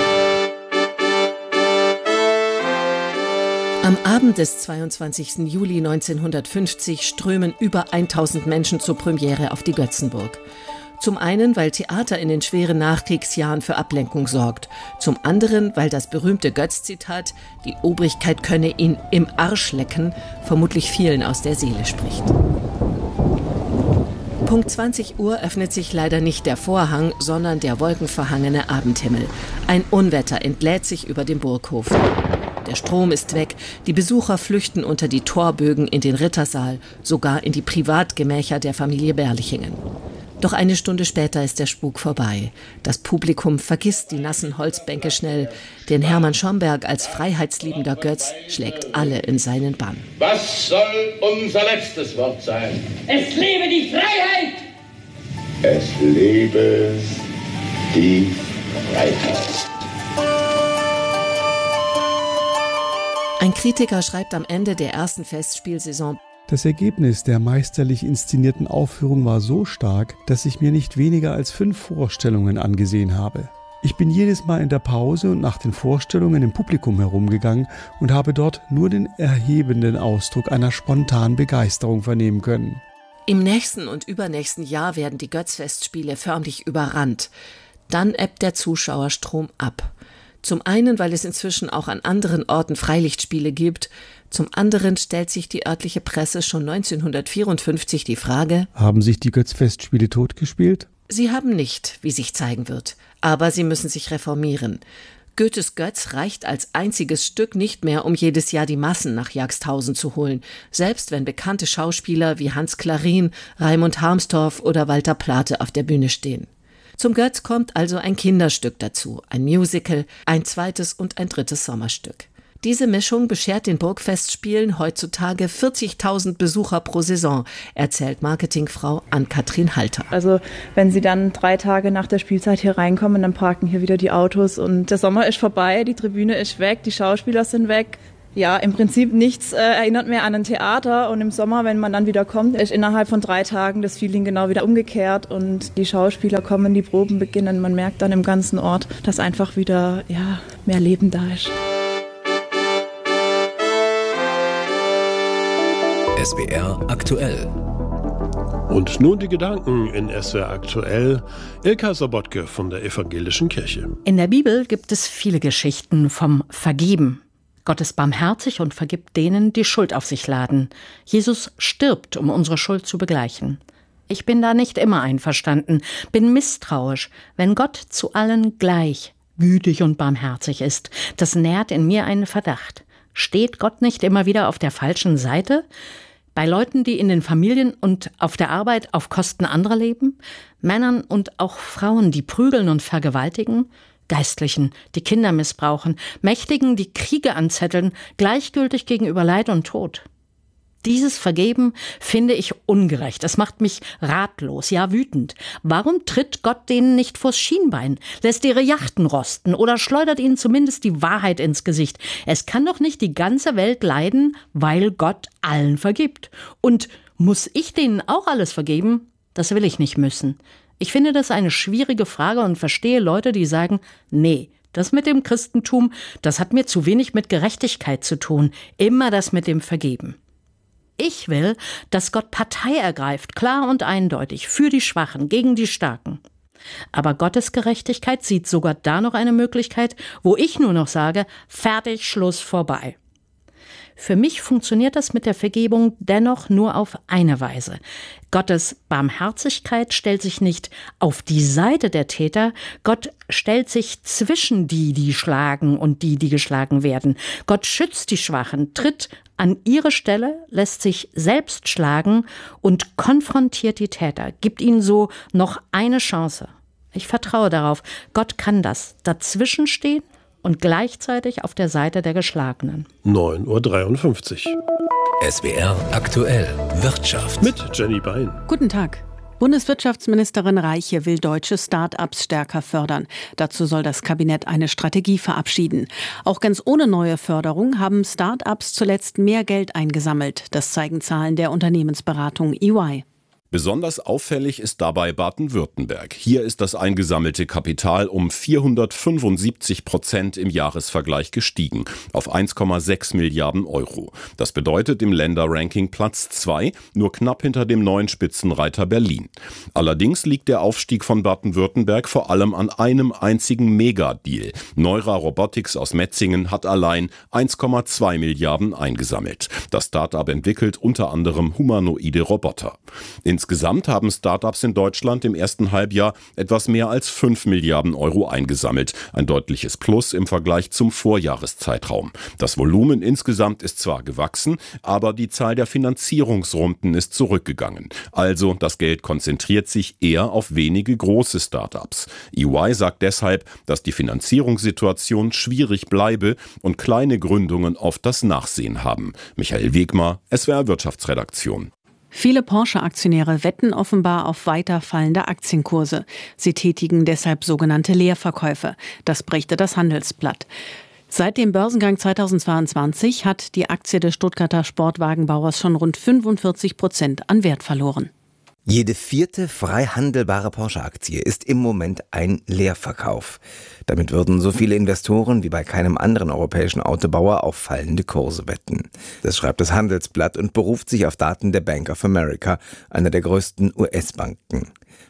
Am Abend des 22. Juli 1950 strömen über 1000 Menschen zur Premiere auf die Götzenburg. Zum einen, weil Theater in den schweren Nachkriegsjahren für Ablenkung sorgt. Zum anderen, weil das berühmte Götz-Zitat, die Obrigkeit könne ihn im Arsch lecken, vermutlich vielen aus der Seele spricht. Punkt 20 Uhr öffnet sich leider nicht der Vorhang, sondern der wolkenverhangene Abendhimmel. Ein Unwetter entlädt sich über den Burghof. Der Strom ist weg, die Besucher flüchten unter die Torbögen in den Rittersaal, sogar in die Privatgemächer der Familie Berlichingen. Doch eine Stunde später ist der Spuk vorbei. Das Publikum vergisst die nassen Holzbänke schnell, denn Hermann Schomberg als freiheitsliebender Götz schlägt alle in seinen Bann. Was soll unser letztes Wort sein? Es lebe die Freiheit! Es lebe die Freiheit. Ein Kritiker schreibt am Ende der ersten Festspielsaison: Das Ergebnis der meisterlich inszenierten Aufführung war so stark, dass ich mir nicht weniger als 5 Vorstellungen angesehen habe. Ich bin jedes Mal in der Pause und nach den Vorstellungen im Publikum herumgegangen und habe dort nur den erhebenden Ausdruck einer spontanen Begeisterung vernehmen können. Im nächsten und übernächsten Jahr werden die Götz-Festspiele förmlich überrannt. Dann ebbt der Zuschauerstrom ab. Zum einen, weil es inzwischen auch an anderen Orten Freilichtspiele gibt, Zum anderen stellt sich die örtliche Presse schon 1954 die Frage: Haben sich die Götz-Festspiele totgespielt? Sie haben nicht, wie sich zeigen wird, aber sie müssen sich reformieren. Goethes Götz reicht als einziges Stück nicht mehr, um jedes Jahr die Massen nach Jagsthausen zu holen, selbst wenn bekannte Schauspieler wie Hans Klarin, Raimund Harmstorf oder Walter Plate auf der Bühne stehen. Zum Götz kommt also ein Kinderstück dazu, ein Musical, ein zweites und ein drittes Sommerstück. Diese Mischung beschert den Burgfestspielen heutzutage 40.000 Besucher pro Saison, erzählt Marketingfrau Ann-Kathrin Halter. Also wenn Sie dann 3 Tage nach der Spielzeit hier reinkommen, dann parken hier wieder die Autos und der Sommer ist vorbei, die Tribüne ist weg, die Schauspieler sind weg. Ja, im Prinzip nichts erinnert mehr an ein Theater, und im Sommer, wenn man dann wieder kommt, ist innerhalb von 3 Tagen das Feeling genau wieder umgekehrt und die Schauspieler kommen, die Proben beginnen. Man merkt dann im ganzen Ort, dass einfach wieder mehr Leben da ist. SWR aktuell. Und nun die Gedanken in SWR aktuell. Ilka Sobotke von der Evangelischen Kirche. In der Bibel gibt es viele Geschichten vom Vergeben. Gott ist barmherzig und vergibt denen, die Schuld auf sich laden. Jesus stirbt, um unsere Schuld zu begleichen. Ich bin da nicht immer einverstanden, bin misstrauisch, wenn Gott zu allen gleich gütig und barmherzig ist. Das nährt in mir einen Verdacht. Steht Gott nicht immer wieder auf der falschen Seite? Bei Leuten, die in den Familien und auf der Arbeit auf Kosten anderer leben? Männern und auch Frauen, die prügeln und vergewaltigen? Geistlichen, die Kinder missbrauchen? Mächtigen, die Kriege anzetteln, gleichgültig gegenüber Leid und Tod? Dieses Vergeben finde ich ungerecht. Es macht mich ratlos, ja wütend. Warum tritt Gott denen nicht vors Schienbein, lässt ihre Yachten rosten oder schleudert ihnen zumindest die Wahrheit ins Gesicht? Es kann doch nicht die ganze Welt leiden, weil Gott allen vergibt. Und muss ich denen auch alles vergeben? Das will ich nicht müssen. Ich finde das eine schwierige Frage und verstehe Leute, die sagen, nee, das mit dem Christentum, das hat mir zu wenig mit Gerechtigkeit zu tun. Immer das mit dem Vergeben. Ich will, dass Gott Partei ergreift, klar und eindeutig, für die Schwachen, gegen die Starken. Aber Gottes Gerechtigkeit sieht sogar da noch eine Möglichkeit, wo ich nur noch sage, fertig, Schluss, vorbei. Für mich funktioniert das mit der Vergebung dennoch nur auf eine Weise. Gottes Barmherzigkeit stellt sich nicht auf die Seite der Täter, Gott stellt sich zwischen die, die schlagen und die, die geschlagen werden. Gott schützt die Schwachen, tritt an ihre Stelle, lässt sich selbst schlagen und konfrontiert die Täter, gibt ihnen so noch eine Chance. Ich vertraue darauf, Gott kann das, dazwischen stehen und gleichzeitig auf der Seite der Geschlagenen. 9:53 Uhr. SWR aktuell Wirtschaft. Mit Jenny Bein. Guten Tag. Bundeswirtschaftsministerin Reiche will deutsche Start-ups stärker fördern. Dazu soll das Kabinett eine Strategie verabschieden. Auch ganz ohne neue Förderung haben Start-ups zuletzt mehr Geld eingesammelt. Das zeigen Zahlen der Unternehmensberatung EY. Besonders auffällig ist dabei Baden-Württemberg. Hier ist das eingesammelte Kapital um 475% im Jahresvergleich gestiegen, auf 1,6 Milliarden Euro. Das bedeutet im Länderranking Platz 2, nur knapp hinter dem neuen Spitzenreiter Berlin. Allerdings liegt der Aufstieg von Baden-Württemberg vor allem an einem einzigen Megadeal. Neura Robotics aus Metzingen hat allein 1,2 Milliarden eingesammelt. Das Start-up entwickelt unter anderem humanoide Roboter. Insgesamt haben Startups in Deutschland im ersten Halbjahr etwas mehr als 5 Milliarden Euro eingesammelt. Ein deutliches Plus im Vergleich zum Vorjahreszeitraum. Das Volumen insgesamt ist zwar gewachsen, aber die Zahl der Finanzierungsrunden ist zurückgegangen. Also das Geld konzentriert sich eher auf wenige große Startups. EY sagt deshalb, dass die Finanzierungssituation schwierig bleibe und kleine Gründungen oft das Nachsehen haben. Michael Wegmar, SWR Wirtschaftsredaktion. Viele Porsche-Aktionäre wetten offenbar auf weiter fallende Aktienkurse. Sie tätigen deshalb sogenannte Leerverkäufe. Das berichtet das Handelsblatt. Seit dem Börsengang 2022 hat die Aktie des Stuttgarter Sportwagenbauers schon rund 45% an Wert verloren. Jede vierte frei handelbare Porsche-Aktie ist im Moment ein Leerverkauf. Damit würden so viele Investoren wie bei keinem anderen europäischen Autobauer auf fallende Kurse wetten. Das schreibt das Handelsblatt und beruft sich auf Daten der Bank of America, einer der größten US-Banken.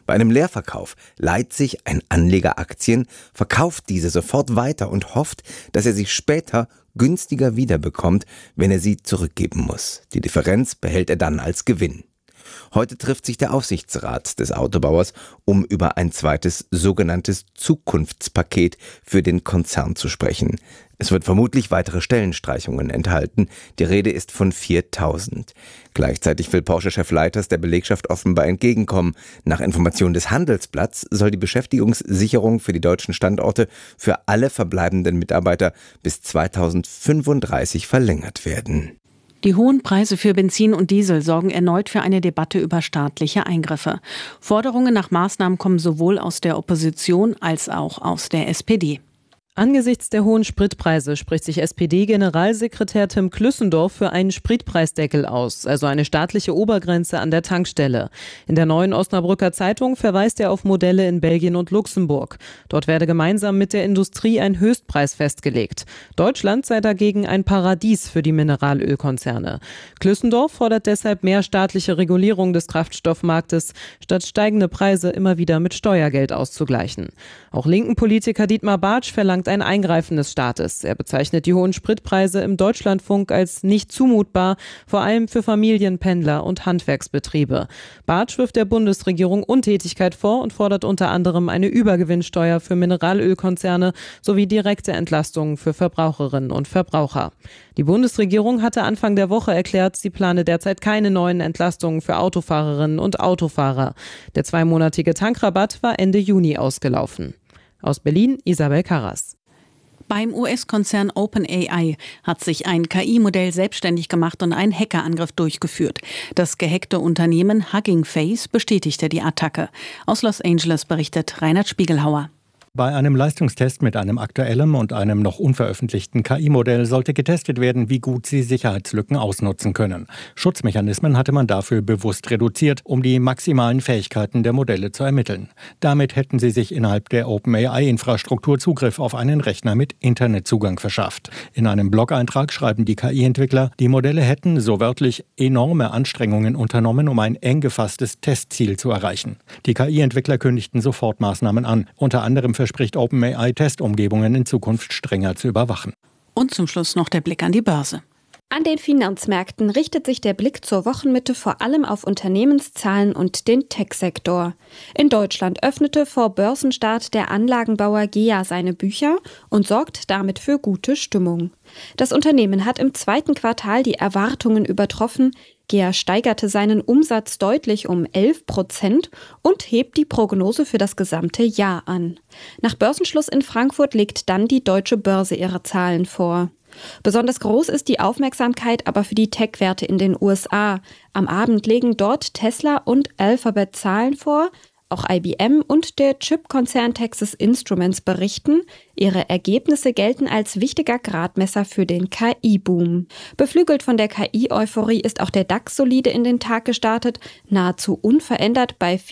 Bei einem Leerverkauf leiht sich ein Anleger Aktien, verkauft diese sofort weiter und hofft, dass er sie später günstiger wiederbekommt, wenn er sie zurückgeben muss. Die Differenz behält er dann als Gewinn. Heute trifft sich der Aufsichtsrat des Autobauers, um über ein zweites sogenanntes Zukunftspaket für den Konzern zu sprechen. Es wird vermutlich weitere Stellenstreichungen enthalten. Die Rede ist von 4.000. Gleichzeitig will Porsche-Chef Leiters der Belegschaft offenbar entgegenkommen. Nach Informationen des Handelsblatts soll die Beschäftigungssicherung für die deutschen Standorte für alle verbleibenden Mitarbeiter bis 2035 verlängert werden. Die hohen Preise für Benzin und Diesel sorgen erneut für eine Debatte über staatliche Eingriffe. Forderungen nach Maßnahmen kommen sowohl aus der Opposition als auch aus der SPD. Angesichts der hohen Spritpreise spricht sich SPD-Generalsekretär Tim Klüssendorf für einen Spritpreisdeckel aus, also eine staatliche Obergrenze an der Tankstelle. In der Neuen Osnabrücker Zeitung verweist er auf Modelle in Belgien und Luxemburg. Dort werde gemeinsam mit der Industrie ein Höchstpreis festgelegt. Deutschland sei dagegen ein Paradies für die Mineralölkonzerne. Klüssendorf fordert deshalb mehr staatliche Regulierung des Kraftstoffmarktes, statt steigende Preise immer wieder mit Steuergeld auszugleichen. Auch linken Politiker Dietmar Bartsch verlangt ein Eingreifen des Staates. Er bezeichnet die hohen Spritpreise im Deutschlandfunk als nicht zumutbar, vor allem für Familien, Pendler und Handwerksbetriebe. Bartsch wirft der Bundesregierung Untätigkeit vor und fordert unter anderem eine Übergewinnsteuer für Mineralölkonzerne sowie direkte Entlastungen für Verbraucherinnen und Verbraucher. Die Bundesregierung hatte Anfang der Woche erklärt, sie plane derzeit keine neuen Entlastungen für Autofahrerinnen und Autofahrer. Der 2-monatige Tankrabatt war Ende Juni ausgelaufen. Aus Berlin, Isabel Karras. Beim US-Konzern OpenAI hat sich ein KI-Modell selbstständig gemacht und einen Hackerangriff durchgeführt. Das gehackte Unternehmen Hugging Face bestätigte die Attacke. Aus Los Angeles berichtet Reinhard Spiegelhauer. Bei einem Leistungstest mit einem aktuellen und einem noch unveröffentlichten KI-Modell sollte getestet werden, wie gut sie Sicherheitslücken ausnutzen können. Schutzmechanismen hatte man dafür bewusst reduziert, um die maximalen Fähigkeiten der Modelle zu ermitteln. Damit hätten sie sich innerhalb der OpenAI-Infrastruktur Zugriff auf einen Rechner mit Internetzugang verschafft. In einem Blog-Eintrag schreiben die KI-Entwickler, die Modelle hätten, so wörtlich, enorme Anstrengungen unternommen, um ein eng gefasstes Testziel zu erreichen. Die KI-Entwickler kündigten Sofortmaßnahmen an, unter anderem verspricht OpenAI, Testumgebungen in Zukunft strenger zu überwachen. Und zum Schluss noch der Blick an die Börse. An den Finanzmärkten richtet sich der Blick zur Wochenmitte vor allem auf Unternehmenszahlen und den Tech-Sektor. In Deutschland öffnete vor Börsenstart der Anlagenbauer GEA seine Bücher und sorgt damit für gute Stimmung. Das Unternehmen hat im 2. Quartal die Erwartungen übertroffen. GEA steigerte seinen Umsatz deutlich um 11% und hebt die Prognose für das gesamte Jahr an. Nach Börsenschluss in Frankfurt legt dann die Deutsche Börse ihre Zahlen vor. Besonders groß ist die Aufmerksamkeit aber für die Tech-Werte in den USA. Am Abend legen dort Tesla und Alphabet Zahlen vor. Auch IBM und der Chip-Konzern Texas Instruments berichten, ihre Ergebnisse gelten als wichtiger Gradmesser für den KI-Boom. Beflügelt von der KI-Euphorie ist auch der DAX solide in den Tag gestartet, nahezu unverändert bei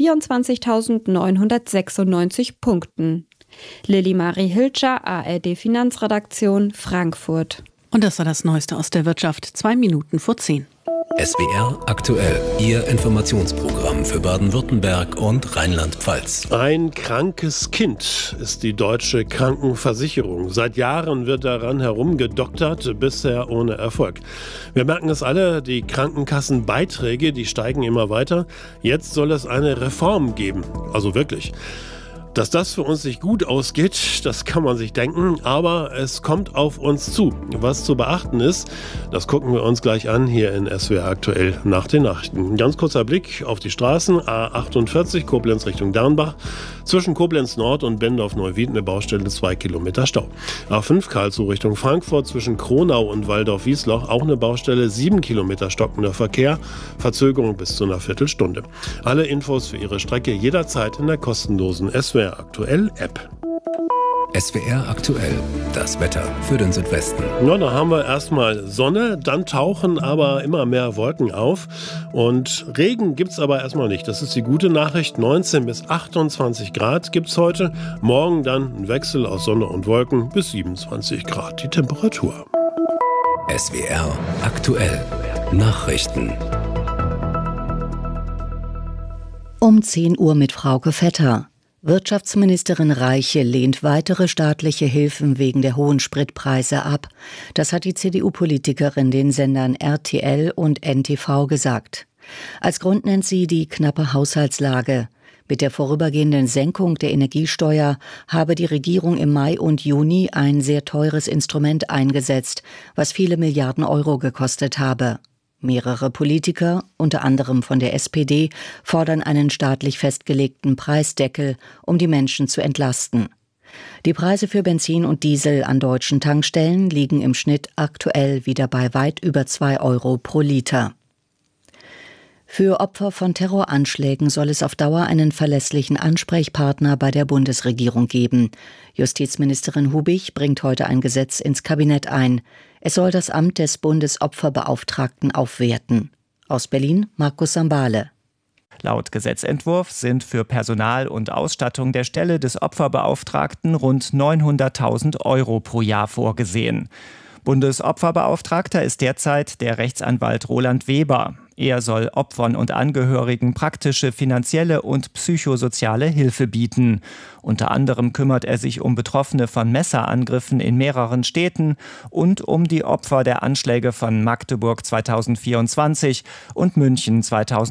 24.996 Punkten. Lilly Marie Hilscher, ARD Finanzredaktion, Frankfurt. Und das war das Neueste aus der Wirtschaft, 9:02. SWR aktuell, Ihr Informationsprogramm für Baden-Württemberg und Rheinland-Pfalz. Ein krankes Kind ist die deutsche Krankenversicherung. Seit Jahren wird daran herumgedoktert, bisher ohne Erfolg. Wir merken es alle, die Krankenkassenbeiträge, die steigen immer weiter. Jetzt soll es eine Reform geben. Also wirklich. Dass das für uns nicht gut ausgeht, das kann man sich denken, aber es kommt auf uns zu. Was zu beachten ist, das gucken wir uns gleich an hier in SWR aktuell nach den Nachrichten. Ein ganz kurzer Blick auf die Straßen, A48 Koblenz Richtung Dernbach. Zwischen Koblenz Nord und Bendorf-Neuwied eine Baustelle, 2 Kilometer Stau. A5 Karlsruhe Richtung Frankfurt zwischen Kronau und Waldorf-Wiesloch auch eine Baustelle, 7 Kilometer stockender Verkehr, Verzögerung bis zu einer Viertelstunde. Alle Infos für Ihre Strecke jederzeit in der kostenlosen SWR aktuell App. SWR aktuell, das Wetter für den Südwesten. Ja, da haben wir erstmal Sonne, dann tauchen aber immer mehr Wolken auf und Regen gibt's aber erstmal nicht. Das ist die gute Nachricht, 19 bis 28 Grad gibt's heute, morgen dann ein Wechsel aus Sonne und Wolken bis 27 Grad die Temperatur. SWR aktuell, Nachrichten. Um Um 10 Uhr mit Frauke Vetter. Wirtschaftsministerin Reiche lehnt weitere staatliche Hilfen wegen der hohen Spritpreise ab. Das hat die CDU-Politikerin den Sendern RTL und NTV gesagt. Als Grund nennt sie die knappe Haushaltslage. Mit der vorübergehenden Senkung der Energiesteuer habe die Regierung im Mai und Juni ein sehr teures Instrument eingesetzt, was viele Milliarden Euro gekostet habe. Mehrere Politiker, unter anderem von der SPD, fordern einen staatlich festgelegten Preisdeckel, um die Menschen zu entlasten. Die Preise für Benzin und Diesel an deutschen Tankstellen liegen im Schnitt aktuell wieder bei weit über 2 Euro pro Liter. Für Opfer von Terroranschlägen soll es auf Dauer einen verlässlichen Ansprechpartner bei der Bundesregierung geben. Justizministerin Hubig bringt heute ein Gesetz ins Kabinett ein. Es soll das Amt des Bundesopferbeauftragten aufwerten. Aus Berlin, Markus Sambale. Laut Gesetzentwurf sind für Personal und Ausstattung der Stelle des Opferbeauftragten rund 900.000 Euro pro Jahr vorgesehen. Bundesopferbeauftragter ist derzeit der Rechtsanwalt Roland Weber. Er soll Opfern und Angehörigen praktische finanzielle und psychosoziale Hilfe bieten. Unter anderem kümmert er sich um Betroffene von Messerangriffen in mehreren Städten und um die Opfer der Anschläge von Magdeburg 2024 und München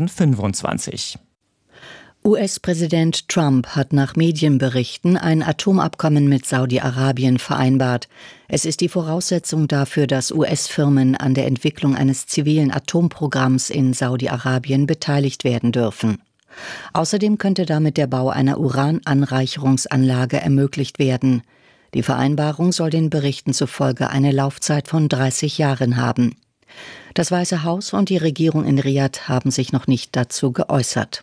2025. US-Präsident Trump hat nach Medienberichten ein Atomabkommen mit Saudi-Arabien vereinbart. Es ist die Voraussetzung dafür, dass US-Firmen an der Entwicklung eines zivilen Atomprogramms in Saudi-Arabien beteiligt werden dürfen. Außerdem könnte damit der Bau einer Urananreicherungsanlage ermöglicht werden. Die Vereinbarung soll den Berichten zufolge eine Laufzeit von 30 Jahren haben. Das Weiße Haus und die Regierung in Riad haben sich noch nicht dazu geäußert.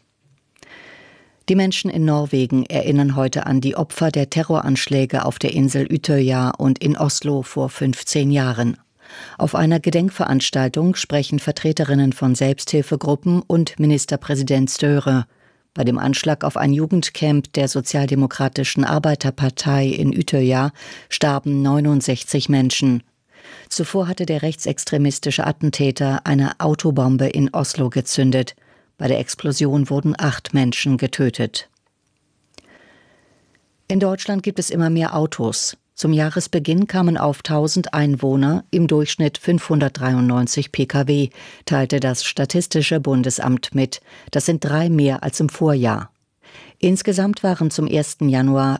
Die Menschen in Norwegen erinnern heute an die Opfer der Terroranschläge auf der Insel Utøya und in Oslo vor 15 Jahren. Auf einer Gedenkveranstaltung sprechen Vertreterinnen von Selbsthilfegruppen und Ministerpräsident Støre. Bei dem Anschlag auf ein Jugendcamp der Sozialdemokratischen Arbeiterpartei in Utøya starben 69 Menschen. Zuvor hatte der rechtsextremistische Attentäter eine Autobombe in Oslo gezündet. Bei der Explosion wurden 8 Menschen getötet. In Deutschland gibt es immer mehr Autos. Zum Jahresbeginn kamen auf 1000 Einwohner im Durchschnitt 593 Pkw, teilte das Statistische Bundesamt mit. Das sind 3 mehr als im Vorjahr. Insgesamt waren zum 1. Januar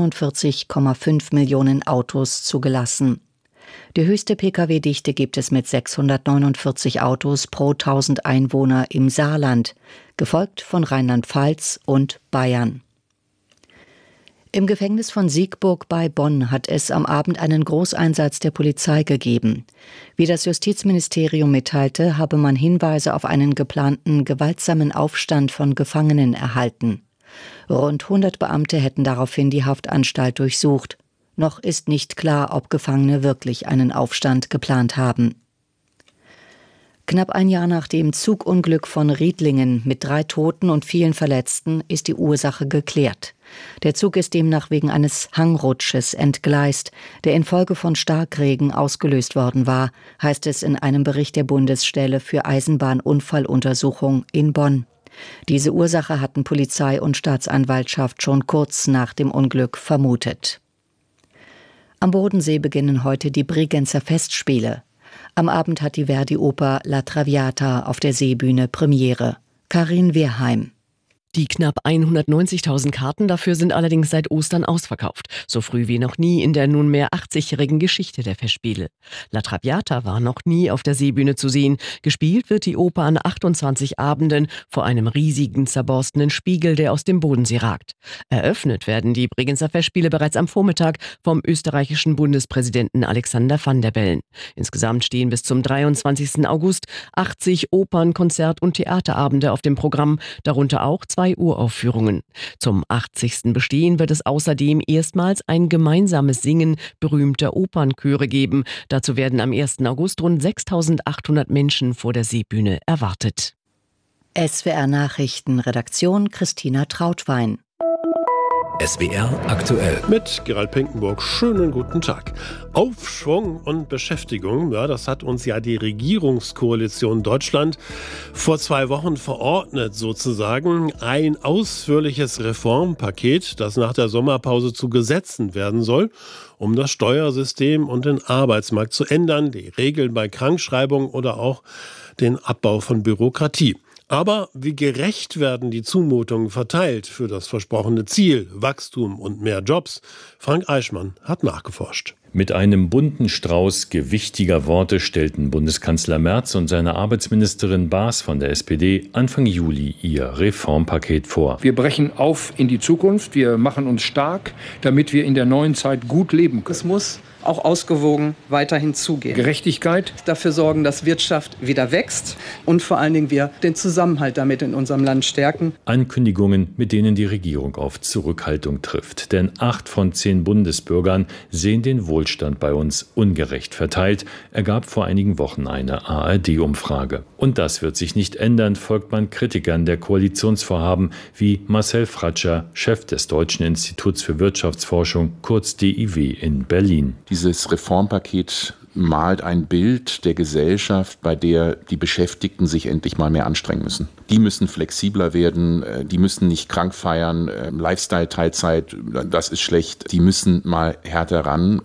49,5 Millionen Autos zugelassen. Die höchste Pkw-Dichte gibt es mit 649 Autos pro 1000 Einwohner im Saarland, gefolgt von Rheinland-Pfalz und Bayern. Im Gefängnis von Siegburg bei Bonn hat es am Abend einen Großeinsatz der Polizei gegeben. Wie das Justizministerium mitteilte, habe man Hinweise auf einen geplanten gewaltsamen Aufstand von Gefangenen erhalten. Rund 100 Beamte hätten daraufhin die Haftanstalt durchsucht. Noch ist nicht klar, ob Gefangene wirklich einen Aufstand geplant haben. Knapp ein Jahr nach dem Zugunglück von Riedlingen mit 3 Toten und vielen Verletzten ist die Ursache geklärt. Der Zug ist demnach wegen eines Hangrutsches entgleist, der infolge von Starkregen ausgelöst worden war, heißt es in einem Bericht der Bundesstelle für Eisenbahnunfalluntersuchung in Bonn. Diese Ursache hatten Polizei und Staatsanwaltschaft schon kurz nach dem Unglück vermutet. Am Bodensee beginnen heute die Bregenzer Festspiele. Am Abend hat die Verdi-Oper La Traviata auf der Seebühne Premiere. Karin Wehrheim. Die knapp 190.000 Karten dafür sind allerdings seit Ostern ausverkauft. So früh wie noch nie in der nunmehr 80-jährigen Geschichte der Festspiele. La Traviata war noch nie auf der Seebühne zu sehen. Gespielt wird die Oper an 28 Abenden vor einem riesigen, zerborstenen Spiegel, der aus dem Bodensee ragt. Eröffnet werden die Bregenzer Festspiele bereits am Vormittag vom österreichischen Bundespräsidenten Alexander Van der Bellen. Insgesamt stehen bis zum 23. August 80 Opern-, Konzert- und Theaterabende auf dem Programm, darunter auch 2 Uraufführungen. Zum 80. Bestehen wird es außerdem erstmals ein gemeinsames Singen berühmter Opernchöre geben. Dazu werden am 1. August rund 6.800 Menschen vor der Seebühne erwartet. SWR Nachrichten, Redaktion Christina Trautwein. SWR aktuell. Mit Gerald Pinkenburg. Schönen guten Tag. Aufschwung und Beschäftigung, ja, das hat uns ja die Regierungskoalition Deutschland vor 2 Wochen verordnet, sozusagen. Ein ausführliches Reformpaket, das nach der Sommerpause zu Gesetzen werden soll, um das Steuersystem und den Arbeitsmarkt zu ändern, die Regeln bei Krankschreibung oder auch den Abbau von Bürokratie. Aber wie gerecht werden die Zumutungen verteilt für das versprochene Ziel, Wachstum und mehr Jobs? Frank Eichmann hat nachgeforscht. Mit einem bunten Strauß gewichtiger Worte stellten Bundeskanzler Merz und seine Arbeitsministerin Baas von der SPD Anfang Juli ihr Reformpaket vor. Wir brechen auf in die Zukunft, wir machen uns stark, damit wir in der neuen Zeit gut leben können. Es muss auch ausgewogen weiterhin zugehen. Gerechtigkeit. Dafür sorgen, dass Wirtschaft wieder wächst und vor allen Dingen wir den Zusammenhalt damit in unserem Land stärken. Ankündigungen, mit denen die Regierung auf Zurückhaltung trifft. Denn 8 von 10 Bundesbürgern sehen den Wohlstand bei uns ungerecht verteilt, ergab vor einigen Wochen eine ARD-Umfrage. Und das wird sich nicht ändern, folgt man Kritikern der Koalitionsvorhaben wie Marcel Fratscher, Chef des Deutschen Instituts für Wirtschaftsforschung, kurz DIW in Berlin. Dieses Reformpaket malt ein Bild der Gesellschaft, bei der die Beschäftigten sich endlich mal mehr anstrengen müssen. Die müssen flexibler werden, die müssen nicht krank feiern, Lifestyle-Teilzeit, das ist schlecht. Die müssen mal härter ran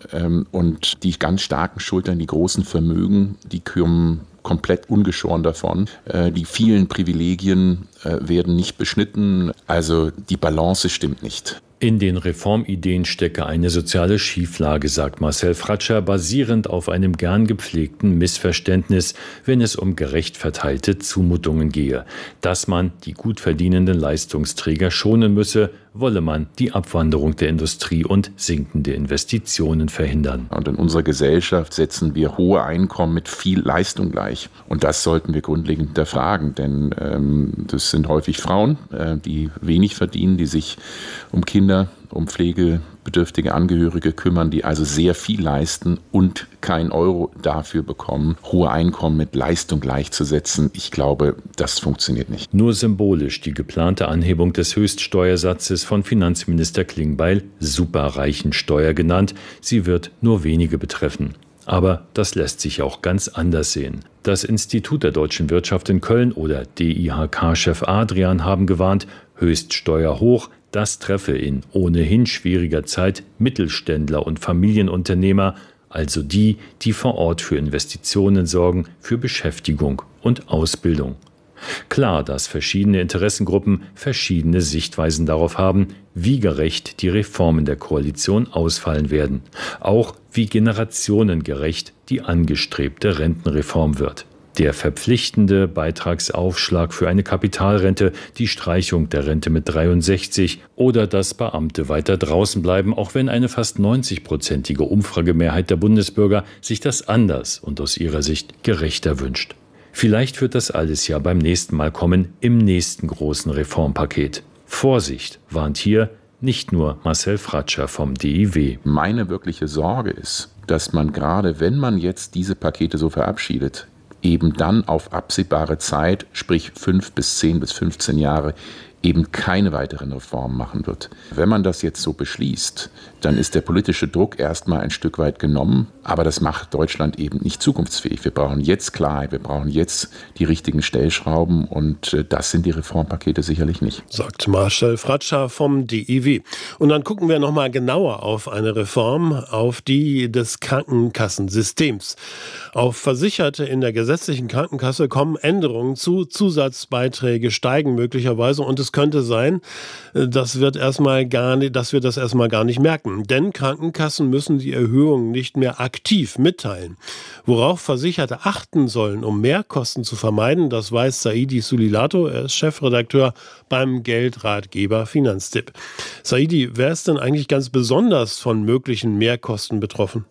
und die ganz starken Schultern, die großen Vermögen, die kommen komplett ungeschoren davon. Die vielen Privilegien werden nicht beschnitten, also die Balance stimmt nicht. In den Reformideen stecke eine soziale Schieflage, sagt Marcel Fratscher, basierend auf einem gern gepflegten Missverständnis, wenn es um gerecht verteilte Zumutungen gehe. Dass man die gut verdienenden Leistungsträger schonen müsse, wolle man die Abwanderung der Industrie und sinkende Investitionen verhindern. Und in unserer Gesellschaft setzen wir hohe Einkommen mit viel Leistung gleich. Und das sollten wir grundlegend hinterfragen, denn das sind häufig Frauen, die wenig verdienen, die sich um Kinder, um pflegebedürftige Angehörige kümmern, die also sehr viel leisten und kein Euro dafür bekommen, hohe Einkommen mit Leistung gleichzusetzen. Ich glaube, das funktioniert nicht. Nur symbolisch die geplante Anhebung des Höchststeuersatzes von Finanzminister Klingbeil Superreichensteuer genannt. Sie wird nur wenige betreffen. Aber das lässt sich auch ganz anders sehen. Das Institut der deutschen Wirtschaft in Köln oder DIHK-Chef Adrian haben gewarnt, Höchststeuer hoch, das treffe in ohnehin schwieriger Zeit Mittelständler und Familienunternehmer, also die, die vor Ort für Investitionen sorgen, für Beschäftigung und Ausbildung. Klar, dass verschiedene Interessengruppen verschiedene Sichtweisen darauf haben, wie gerecht die Reformen der Koalition ausfallen werden. Auch wie generationengerecht die angestrebte Rentenreform wird. Der verpflichtende Beitragsaufschlag für eine Kapitalrente, die Streichung der Rente mit 63 oder dass Beamte weiter draußen bleiben, auch wenn eine fast 90-prozentige Umfragemehrheit der Bundesbürger sich das anders und aus ihrer Sicht gerechter wünscht. Vielleicht wird das alles ja beim nächsten Mal kommen, im nächsten großen Reformpaket. Vorsicht, warnt hier nicht nur Marcel Fratscher vom DIW. Meine wirkliche Sorge ist, dass man gerade, wenn man jetzt diese Pakete so verabschiedet, eben dann auf absehbare Zeit, sprich 5 bis 10 bis 15 Jahre, eben keine weiteren Reformen machen wird. Wenn man das jetzt so beschließt, dann ist der politische Druck erstmal ein Stück weit genommen, aber das macht Deutschland eben nicht zukunftsfähig. Wir brauchen jetzt Klarheit, wir brauchen jetzt die richtigen Stellschrauben und das sind die Reformpakete sicherlich nicht. Sagt Marcel Fratscher vom DIW. Und dann gucken wir nochmal genauer auf eine Reform, auf die des Krankenkassensystems. Auf Versicherte in der gesetzlichen Krankenkasse kommen Änderungen zu, Zusatzbeiträge steigen möglicherweise und es könnte sein, dass wir das erstmal gar nicht merken. Denn Krankenkassen müssen die Erhöhungen nicht mehr aktiv mitteilen. Worauf Versicherte achten sollen, um Mehrkosten zu vermeiden, das weiß Saidi Sulilato. Er ist Chefredakteur beim Geldratgeber Finanztipp. Saidi, wer ist denn eigentlich ganz besonders von möglichen Mehrkosten betroffen?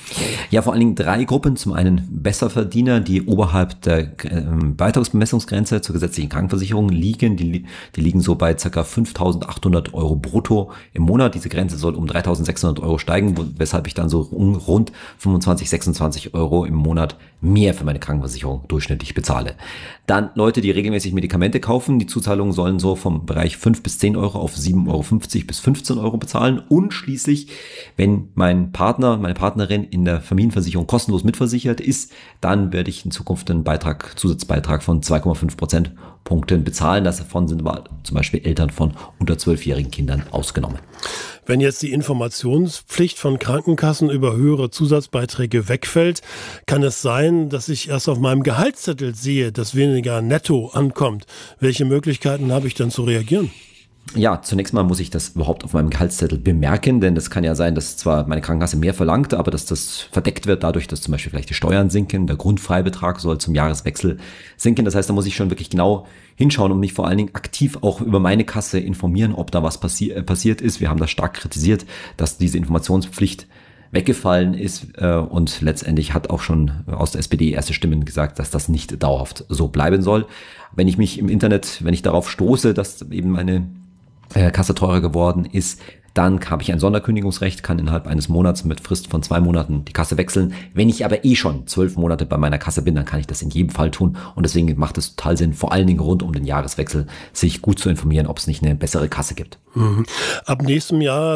Ja, vor allen Dingen 3 Gruppen. Zum einen Besserverdiener, die oberhalb der Beitragsbemessungsgrenze zur gesetzlichen Krankenversicherung liegen. Die liegen so bei ca. 5.800 Euro brutto im Monat. Diese Grenze soll um 3.600 Euro steigen, weshalb ich dann so rund 25, 26 Euro im Monat mehr für meine Krankenversicherung durchschnittlich bezahle. Dann Leute, die regelmäßig Medikamente kaufen. Die Zuzahlungen sollen so vom Bereich 5 bis 10 Euro auf 7,50 Euro bis 15 Euro bezahlen. Und schließlich, wenn mein Partner, meine Partnerin in der Familienversicherung kostenlos mitversichert ist, dann werde ich in Zukunft einen Zusatzbeitrag von 2,5 Prozentpunkten bezahlen. Davon sind aber zum Beispiel Eltern von unter 12-jährigen Kindern ausgenommen. Wenn jetzt die Informationspflicht von Krankenkassen über höhere Zusatzbeiträge wegfällt, kann es sein, dass ich erst auf meinem Gehaltszettel sehe, dass weniger netto ankommt. Welche Möglichkeiten habe ich dann zu reagieren? Ja, zunächst mal muss ich das überhaupt auf meinem Gehaltszettel bemerken, denn das kann ja sein, dass zwar meine Krankenkasse mehr verlangt, aber dass das verdeckt wird dadurch, dass zum Beispiel vielleicht die Steuern sinken, der Grundfreibetrag soll zum Jahreswechsel sinken. Das heißt, da muss ich schon wirklich genau hinschauen und mich vor allen Dingen aktiv auch über meine Kasse informieren, ob da was passiert ist. Wir haben das stark kritisiert, dass diese Informationspflicht weggefallen ist und letztendlich hat auch schon aus der SPD erste Stimmen gesagt, dass das nicht dauerhaft so bleiben soll. Wenn ich mich im Internet, wenn ich darauf stoße, dass eben meine Kasse teurer geworden ist, dann habe ich ein Sonderkündigungsrecht, kann innerhalb eines Monats mit Frist von 2 Monaten die Kasse wechseln. Wenn ich aber schon 12 Monate bei meiner Kasse bin, dann kann ich das in jedem Fall tun. Und deswegen macht es total Sinn, vor allen Dingen rund um den Jahreswechsel, sich gut zu informieren, ob es nicht eine bessere Kasse gibt. Ab nächstem Jahr